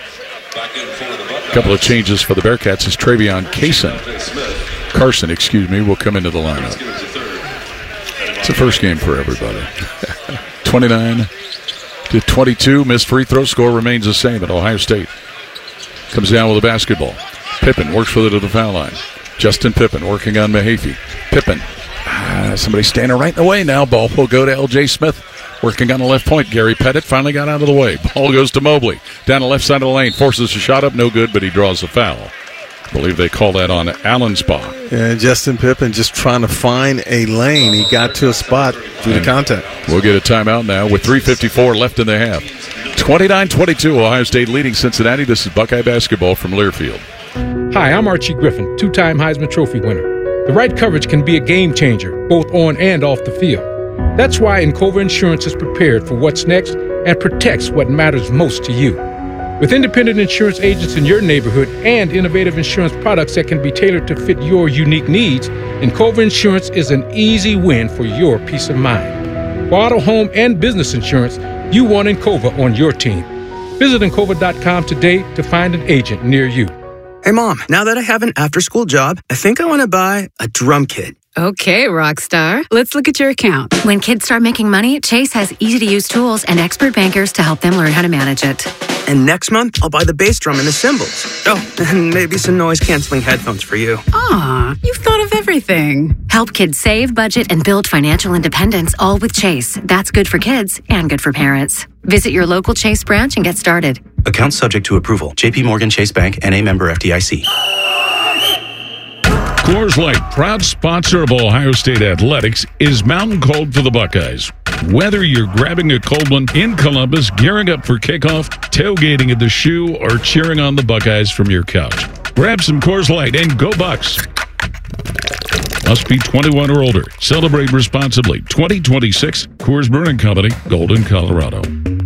A couple of changes for the Bearcats as Travion Carson, Carson, excuse me, will come into the lineup. It's a first game for everybody. twenty-nine to twenty-two, missed free throw. Score remains the same at Ohio State. Comes down with a basketball. Pippen works with it to the foul line. Justin Pippen working on Mahaffey. Pippen. Ah, somebody standing right in the way now. Ball will go to L J Smith. Working on the left point. Gary Pettit finally got out of the way. Ball goes to Mobley. Down the left side of the lane. Forces a shot up. No good, but he draws a foul. I believe they call that on Allensbach. Yeah, Justin Pippen just trying to find a lane. He got to a spot through the contact. We'll get a timeout now with three fifty-four left in the half. twenty-nine twenty-two, Ohio State leading Cincinnati. This is Buckeye basketball from Learfield. Hi, I'm Archie Griffin, two-time Heisman Trophy winner. The right coverage can be a game changer, both on and off the field. That's why Encova Insurance is prepared for what's next and protects what matters most to you. With independent insurance agents in your neighborhood and innovative insurance products that can be tailored to fit your unique needs, Encova Insurance is an easy win for your peace of mind. For auto, home, and business insurance, you want Encova on your team. Visit Encova dot com today to find an agent near you. Hey, Mom, now that I have an after-school job, I think I want to buy a drum kit. Okay, Rockstar. Let's look at your account. When kids start making money, Chase has easy-to-use tools and expert bankers to help them learn how to manage it. And next month, I'll buy the bass drum and the cymbals. Oh, and maybe some noise-canceling headphones for you. Aw, you've thought of everything. Help kids save, budget, and build financial independence, all with Chase. That's good for kids and good for parents. Visit your local Chase branch and get started. Account subject to approval. J P Morgan Chase Bank, N A member F D I C. Coors Light, proud sponsor of Ohio State Athletics, is mountain cold for the Buckeyes. Whether you're grabbing a cold one in Columbus, gearing up for kickoff, tailgating at the Shoe, or cheering on the Buckeyes from your couch, grab some Coors Light and go Bucks. Must be twenty-one or older. Celebrate responsibly. twenty twenty-six, Coors Brewing Company, Golden, Colorado.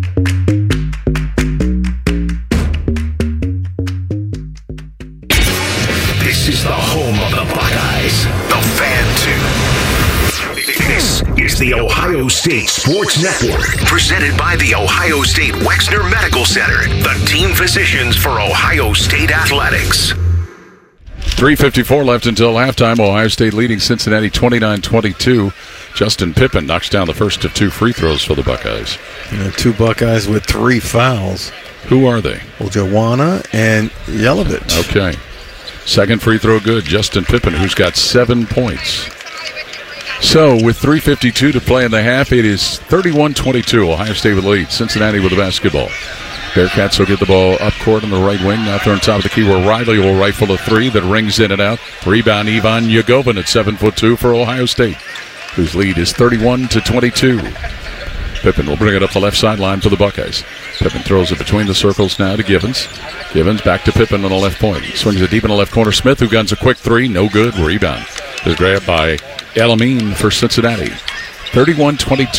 This is the home of the Buckeyes, the Fan two. This is the Ohio State Sports Network, presented by the Ohio State Wexner Medical Center, the team physicians for Ohio State Athletics. three fifty-four left until halftime. Ohio State leading Cincinnati twenty-nine twenty-two. Justin Pippen knocks down the first of two free throws for the Buckeyes. Yeah, two Buckeyes with three fouls. Who are they? Ojowana and Yelovich. Okay. Second free throw good. Justin Pippen, who's got seven points. So with three fifty-two to play in the half, it is thirty-one twenty-two. Ohio State with the lead. Cincinnati with the basketball. Bearcats will get the ball up court on the right wing. Now they're on top of the key where Riley will rifle a three that rings in and out. Rebound Ivan Yagovin at seven foot two for Ohio State, whose lead is thirty-one to twenty-two. Pippen will bring it up the left sideline for the Buckeyes. Pippen throws it between the circles now to Givens. Givens back to Pippen on the left point. Swings it deep in the left corner. Smith, who guns a quick three. No good. Rebound is grabbed by Elamine for Cincinnati. thirty-one twenty-two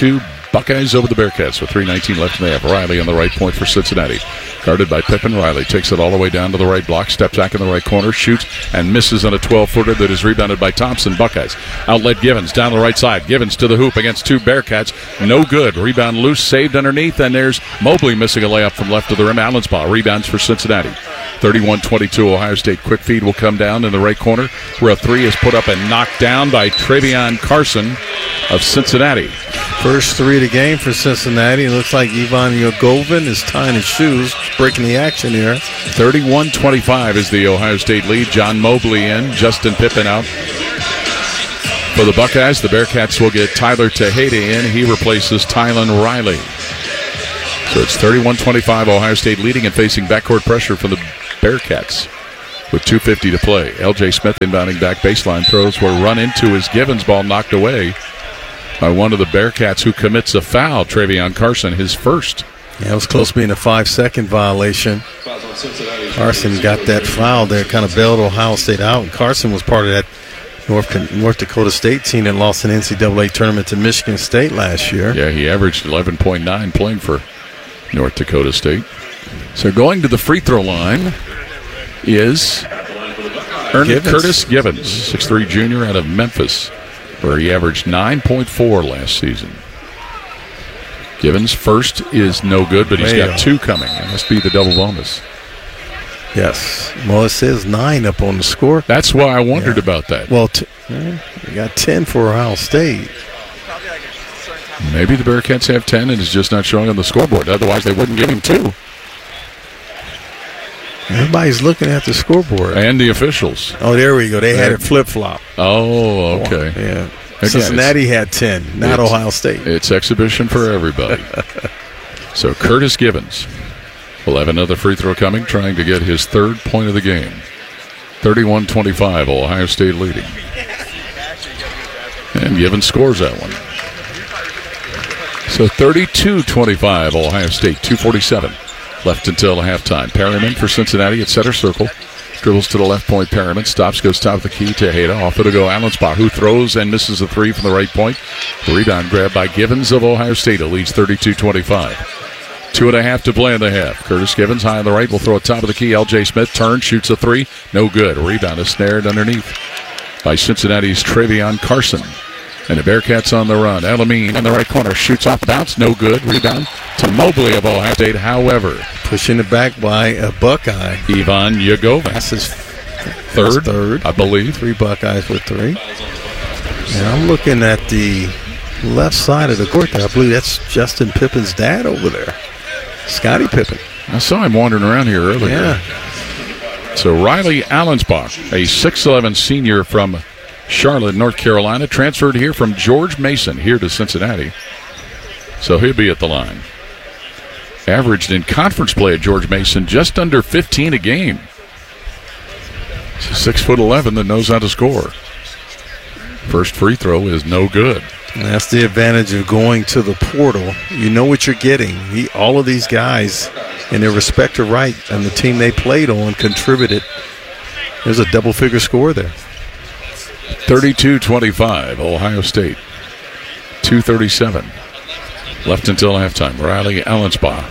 Buckeyes over the Bearcats with three nineteen left in the half. Riley on the right point for Cincinnati. Guarded by Pippen. Riley takes it all the way down to the right block, steps back in the right corner, shoots, and misses on a twelve-footer that is rebounded by Thompson. Buckeyes. Outlet Givens down the right side. Givens to the hoop against two Bearcats. No good. Rebound loose, saved underneath, and there's Mobley missing a layup from left of the rim. Allensbaugh rebounds for Cincinnati. thirty-one twenty-two Ohio State. Quick feed will come down in the right corner where a three is put up and knocked down by Travion Carson of Cincinnati. First three of the game for Cincinnati. It looks like Ivan Yagovin is tying his shoes, breaking the action here. thirty-one twenty-five is the Ohio State lead. John Mobley in, Justin Pippen out. For the Buckeyes, the Bearcats will get Tyler Tejeda in. He replaces Tylen Riley. So it's thirty-one twenty-five, Ohio State leading and facing backcourt pressure from the Bearcats with two fifty to play. L J Smith inbounding back baseline. Throws were run into his Givens ball knocked away by one of the Bearcats who commits a foul, Travion Carson, his first. Yeah, it was close to being a five-second violation. Carson got that foul there, kind of bailed Ohio State out. And Carson was part of that North, North Dakota State team that lost an N C double A tournament to Michigan State last year. Yeah, he averaged eleven point nine playing for North Dakota State. So going to the free throw line is Ernie Givens. Curtis Givens, six three junior out of Memphis, where he averaged nine point four last season. Givens' first is no good, but he's got two coming. It must be the double bonus. Yes. Well, it says nine up on the score. That's why I wondered yeah. about that. Well, t- we got ten for Ohio State. Maybe the Bearcats have ten and it's just not showing on the scoreboard. Otherwise, they wouldn't give him two. Everybody's looking at the scoreboard. And the officials. Oh, there we go. They had it flip-flop. Oh, okay. Yeah. Again, Cincinnati had ten, not Ohio State. It's exhibition for everybody. So Curtis Givens will have another free throw coming, trying to get his third point of the game. thirty-one twenty-five, Ohio State leading. And Givens scores that one. So thirty-two twenty-five, Ohio State, two forty-seven left until halftime. Perryman for Cincinnati at center circle. Dribbles to the left point. Perryman stops, goes top of the key. Tejeda off it'll go. Allensbaugh, who throws and misses a three from the right point. The rebound grab by Givens of Ohio State. It leads thirty-two twenty-five. Two and a half to play in the half. Curtis Givens high on the right will throw it top of the key. L J Smith turns, shoots a three. No good. Rebound is snared underneath by Cincinnati's Travion Carson. And the Bearcats on the run. Elamine in the right corner shoots off the bounce. No good. Rebound to Mobley of Ohio State. However, pushing it back by a Buckeye. Ivan Yagovin. That's his third, third, I believe. Three Buckeyes with three. And I'm looking at the left side of the court there. I believe that's Justin Pippen's dad over there. Scottie Pippen. I saw him wandering around here earlier. Yeah. So Riley Allensbaugh, a six eleven senior from Charlotte, North Carolina, transferred here from George Mason here to Cincinnati. So he'll be at the line. Averaged in conference play at George Mason just under fifteen a game. He's a six foot eleven that knows how to score. First free throw is no good. And that's the advantage of going to the portal. You know what you're getting. He, all of these guys in their respective right and the team they played on contributed. There's a double-figure score there. thirty-two twenty-five, Ohio State. two thirty-seven left until halftime. Riley Allensbaugh.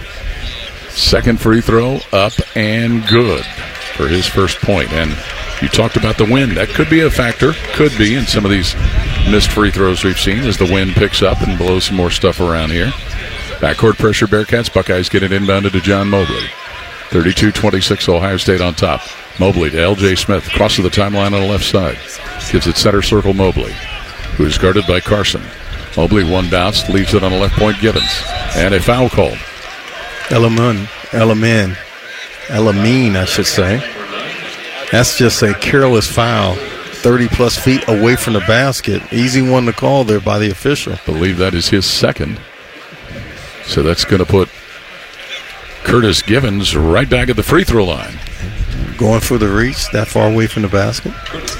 Second free throw up and good for his first point. And you talked about the wind. That could be a factor. Could be in some of these missed free throws we've seen as the wind picks up and blows some more stuff around here. Backcourt pressure, Bearcats. Buckeyes get it inbounded to John Mobley. thirty-two twenty-six, Ohio State on top. Mobley to L J Smith. Crosses the timeline on the left side. Gives it center circle Mobley, who is guarded by Carson. Mobley one bounce, leaves it on the left point Givens. And a foul call. Elamine, Elamine, Elamine, I should say. That's just a careless foul. thirty-plus feet away from the basket. Easy one to call there by the official. I believe that is his second. So that's going to put Curtis Givens right back at the free throw line. Going for the reach, that far away from the basket.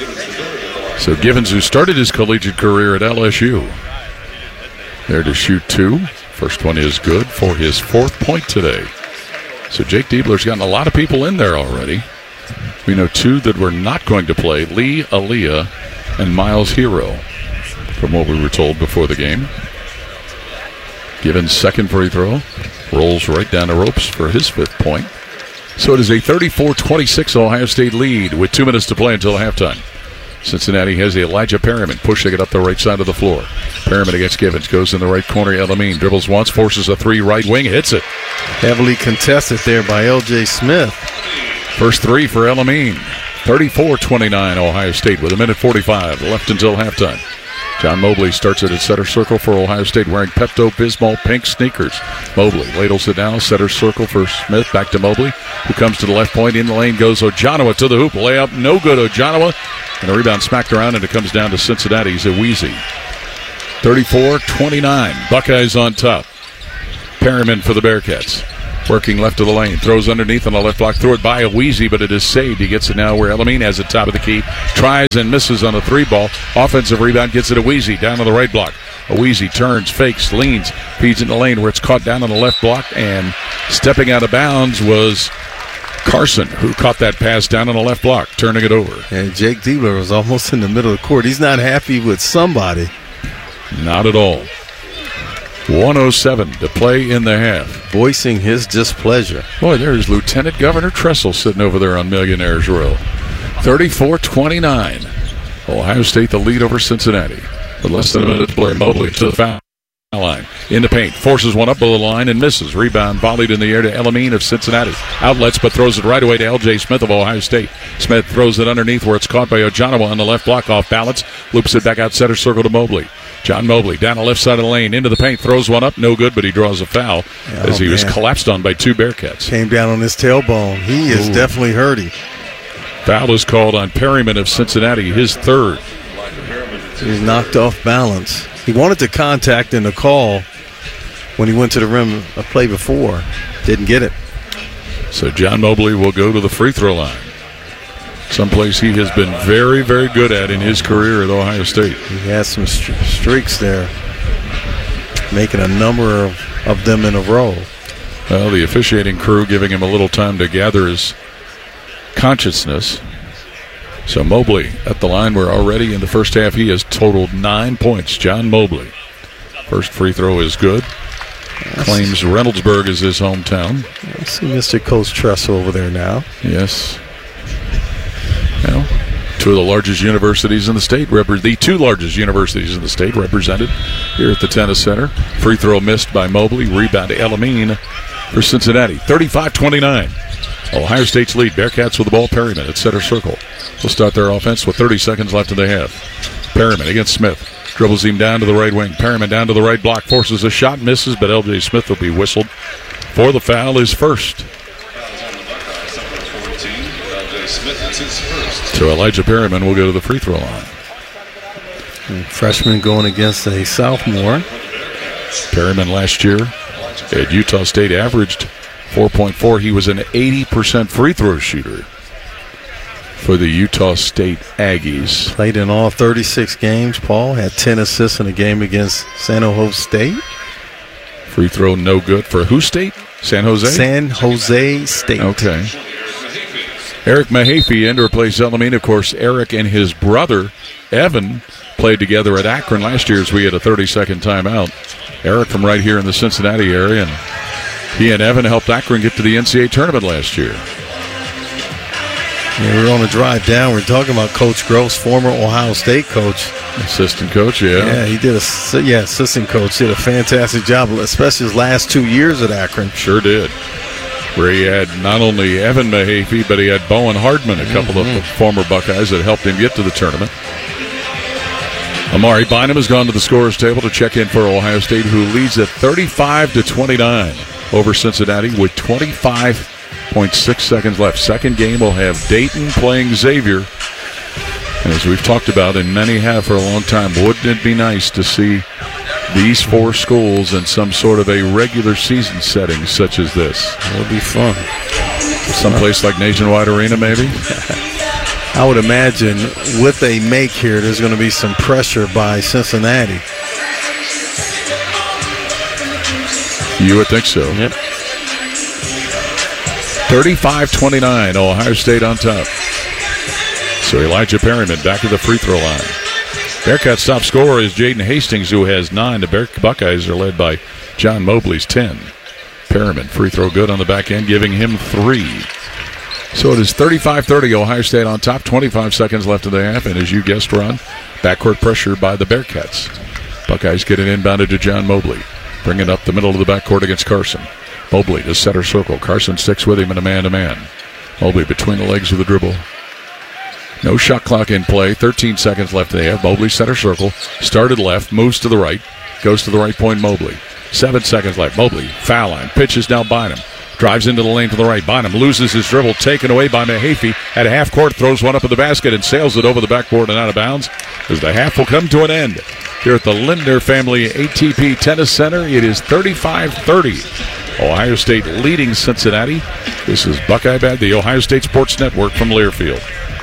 So Givens, who started his collegiate career at L S U, there to shoot two. First one is good for his fourth point today. So Jake Diebler's gotten a lot of people in there already. We know two that were not going to play, Lee Aaliyah and Miles Hero, from what we were told before the game. Givens' second free throw. Rolls right down the ropes for his fifth point. So it is a thirty-four twenty-six Ohio State lead with two minutes to play until halftime. Cincinnati has Elijah Perryman pushing it up the right side of the floor. Perryman against Givens. Goes in the right corner. Elamine dribbles once, forces a three, right wing, hits it. Heavily contested there by L J Smith. First three for Elamine. thirty-four twenty-nine Ohio State with a minute forty-five left until halftime. John Mobley starts it at center circle for Ohio State wearing Pepto-Bismol pink sneakers. Mobley ladles it down, center circle for Smith. Back to Mobley, who comes to the left point. In the lane goes Ojanawa to the hoop. Layup, no good. Ojanawa. And a rebound smacked around, and it comes down to Cincinnati's Aweezy. thirty-four twenty-nine. Buckeyes on top. Perryman for the Bearcats. Working left of the lane. Throws underneath on the left block. Throw it by Aweezy, but it is saved. He gets it now where Elamine has it top of the key. Tries and misses on a three ball. Offensive rebound gets it Aweezy down on the right block. Aweezy turns, fakes, leans, feeds in the lane where it's caught down on the left block. And stepping out of bounds was Carson, who caught that pass down on the left block, turning it over. And Jake Diebler was almost in the middle of the court. He's not happy with somebody. Not at all. one oh seven to play in the half. Voicing his displeasure. Boy, there's Lieutenant Governor Tressel sitting over there on Millionaires Row. thirty-four twenty-nine. Ohio State the lead over Cincinnati. With less than a minute to play, Mobley to the foul line. In the paint. Forces one up below the line and misses. Rebound volleyed in the air to Elamine of Cincinnati. Outlets, but throws it right away to L J Smith of Ohio State. Smith throws it underneath where it's caught by Ojanawa on the left block off balance. Loops it back out center circle to Mobley. John Mobley down the left side of the lane, into the paint, throws one up, no good, but he draws a foul oh, as he man. was collapsed on by two Bearcats. Came down on his tailbone. He is Ooh. definitely hurting. Foul is called on Perryman of Cincinnati, his third. He's knocked off balance. He wanted to contact in the call when he went to the rim a play before. Didn't get it. So John Mobley will go to the free throw line. Someplace he has been very, very good at in his career at Ohio State. He has some st- streaks there, making a number of, of them in a row. Well, the officiating crew giving him a little time to gather his consciousness. So Mobley at the line, where already in the first half he has totaled nine points. John Mobley. First free throw is good. Yes. Claims Reynoldsburg is his hometown. I see Mister Coach Tressel over there now. Yes. Well, two of the largest universities in the state, rep- the two largest universities in the state represented here at the Tennis Center. Free throw missed by Mobley. Rebound to Elamine for Cincinnati. thirty-five twenty-nine. Ohio State's lead. Bearcats with the ball. Perryman at center circle. Will start their offense with thirty seconds left in the half. Perryman against Smith. Dribbles him down to the right wing. Perryman down to the right block. Forces a shot. Misses, but L J Smith will be whistled for the foul, his first. So Elijah Perryman will go to the free throw line. And freshman going against a sophomore. Perryman last year at Utah State averaged four point four. He was an eighty percent free throw shooter for the Utah State Aggies. Played in all thirty-six games, Paul. Had ten assists in a game against San Jose State. Free throw no good for who state? San Jose? San Jose State. Okay. Eric Mahaffey in to replace Elamine. Of course, Eric and his brother, Evan, played together at Akron last year as we had a thirty-second timeout. Eric from right here in the Cincinnati area, and he and Evan helped Akron get to the N C double A tournament last year. Yeah, we were on a drive down. We were talking about Coach Gross, former Ohio State coach. Assistant coach, yeah. Yeah, he did a yeah, assistant coach. Did a fantastic job, especially his last two years at Akron. Sure did. Where he had not only Evan Mahaffey, but he had Bowen Hardman, a couple mm-hmm. of former Buckeyes that helped him get to the tournament. Amari Bynum has gone to the scorer's table to check in for Ohio State, who leads at thirty-five to twenty-nine over Cincinnati with twenty-five point six seconds left. Second game will have Dayton playing Xavier. And as we've talked about, and many have for a long time, wouldn't it be nice to see these four schools in some sort of a regular season setting such as this? It would be fun. Someplace like Nationwide Arena, maybe? I would imagine with a make here, there's going to be some pressure by Cincinnati. You would think so. Yep. thirty-five twenty-nine, Ohio State on top. So Elijah Perryman back to the free throw line. Bearcats' top scorer is Jaden Hastings, who has nine. The Bear Buckeyes are led by John Mobley's ten. Perriman, free throw good on the back end, giving him three. So it is thirty-five thirty, Ohio State on top, twenty-five seconds left in the half, and as you guessed, Ron, backcourt pressure by the Bearcats. Buckeyes get it inbounded to John Mobley. Bring it up the middle of the backcourt against Carson. Mobley to center circle. Carson sticks with him in a man-to-man. Mobley between the legs of the dribble. No shot clock in play. thirteen seconds left in the half. Mobley center circle. Started left, moves to the right. Goes to the right point, Mobley. Seven seconds left. Mobley, foul line. Pitches now Bynum. Drives into the lane to the right. Bynum loses his dribble. Taken away by Mahaffey at half court. Throws one up in the basket and sails it over the backboard and out of bounds as the half will come to an end. Here at the Lindner Family A T P Tennis Center, it is thirty-five thirty. Ohio State leading Cincinnati. This is Buckeye Bad, the Ohio State Sports Network from Learfield.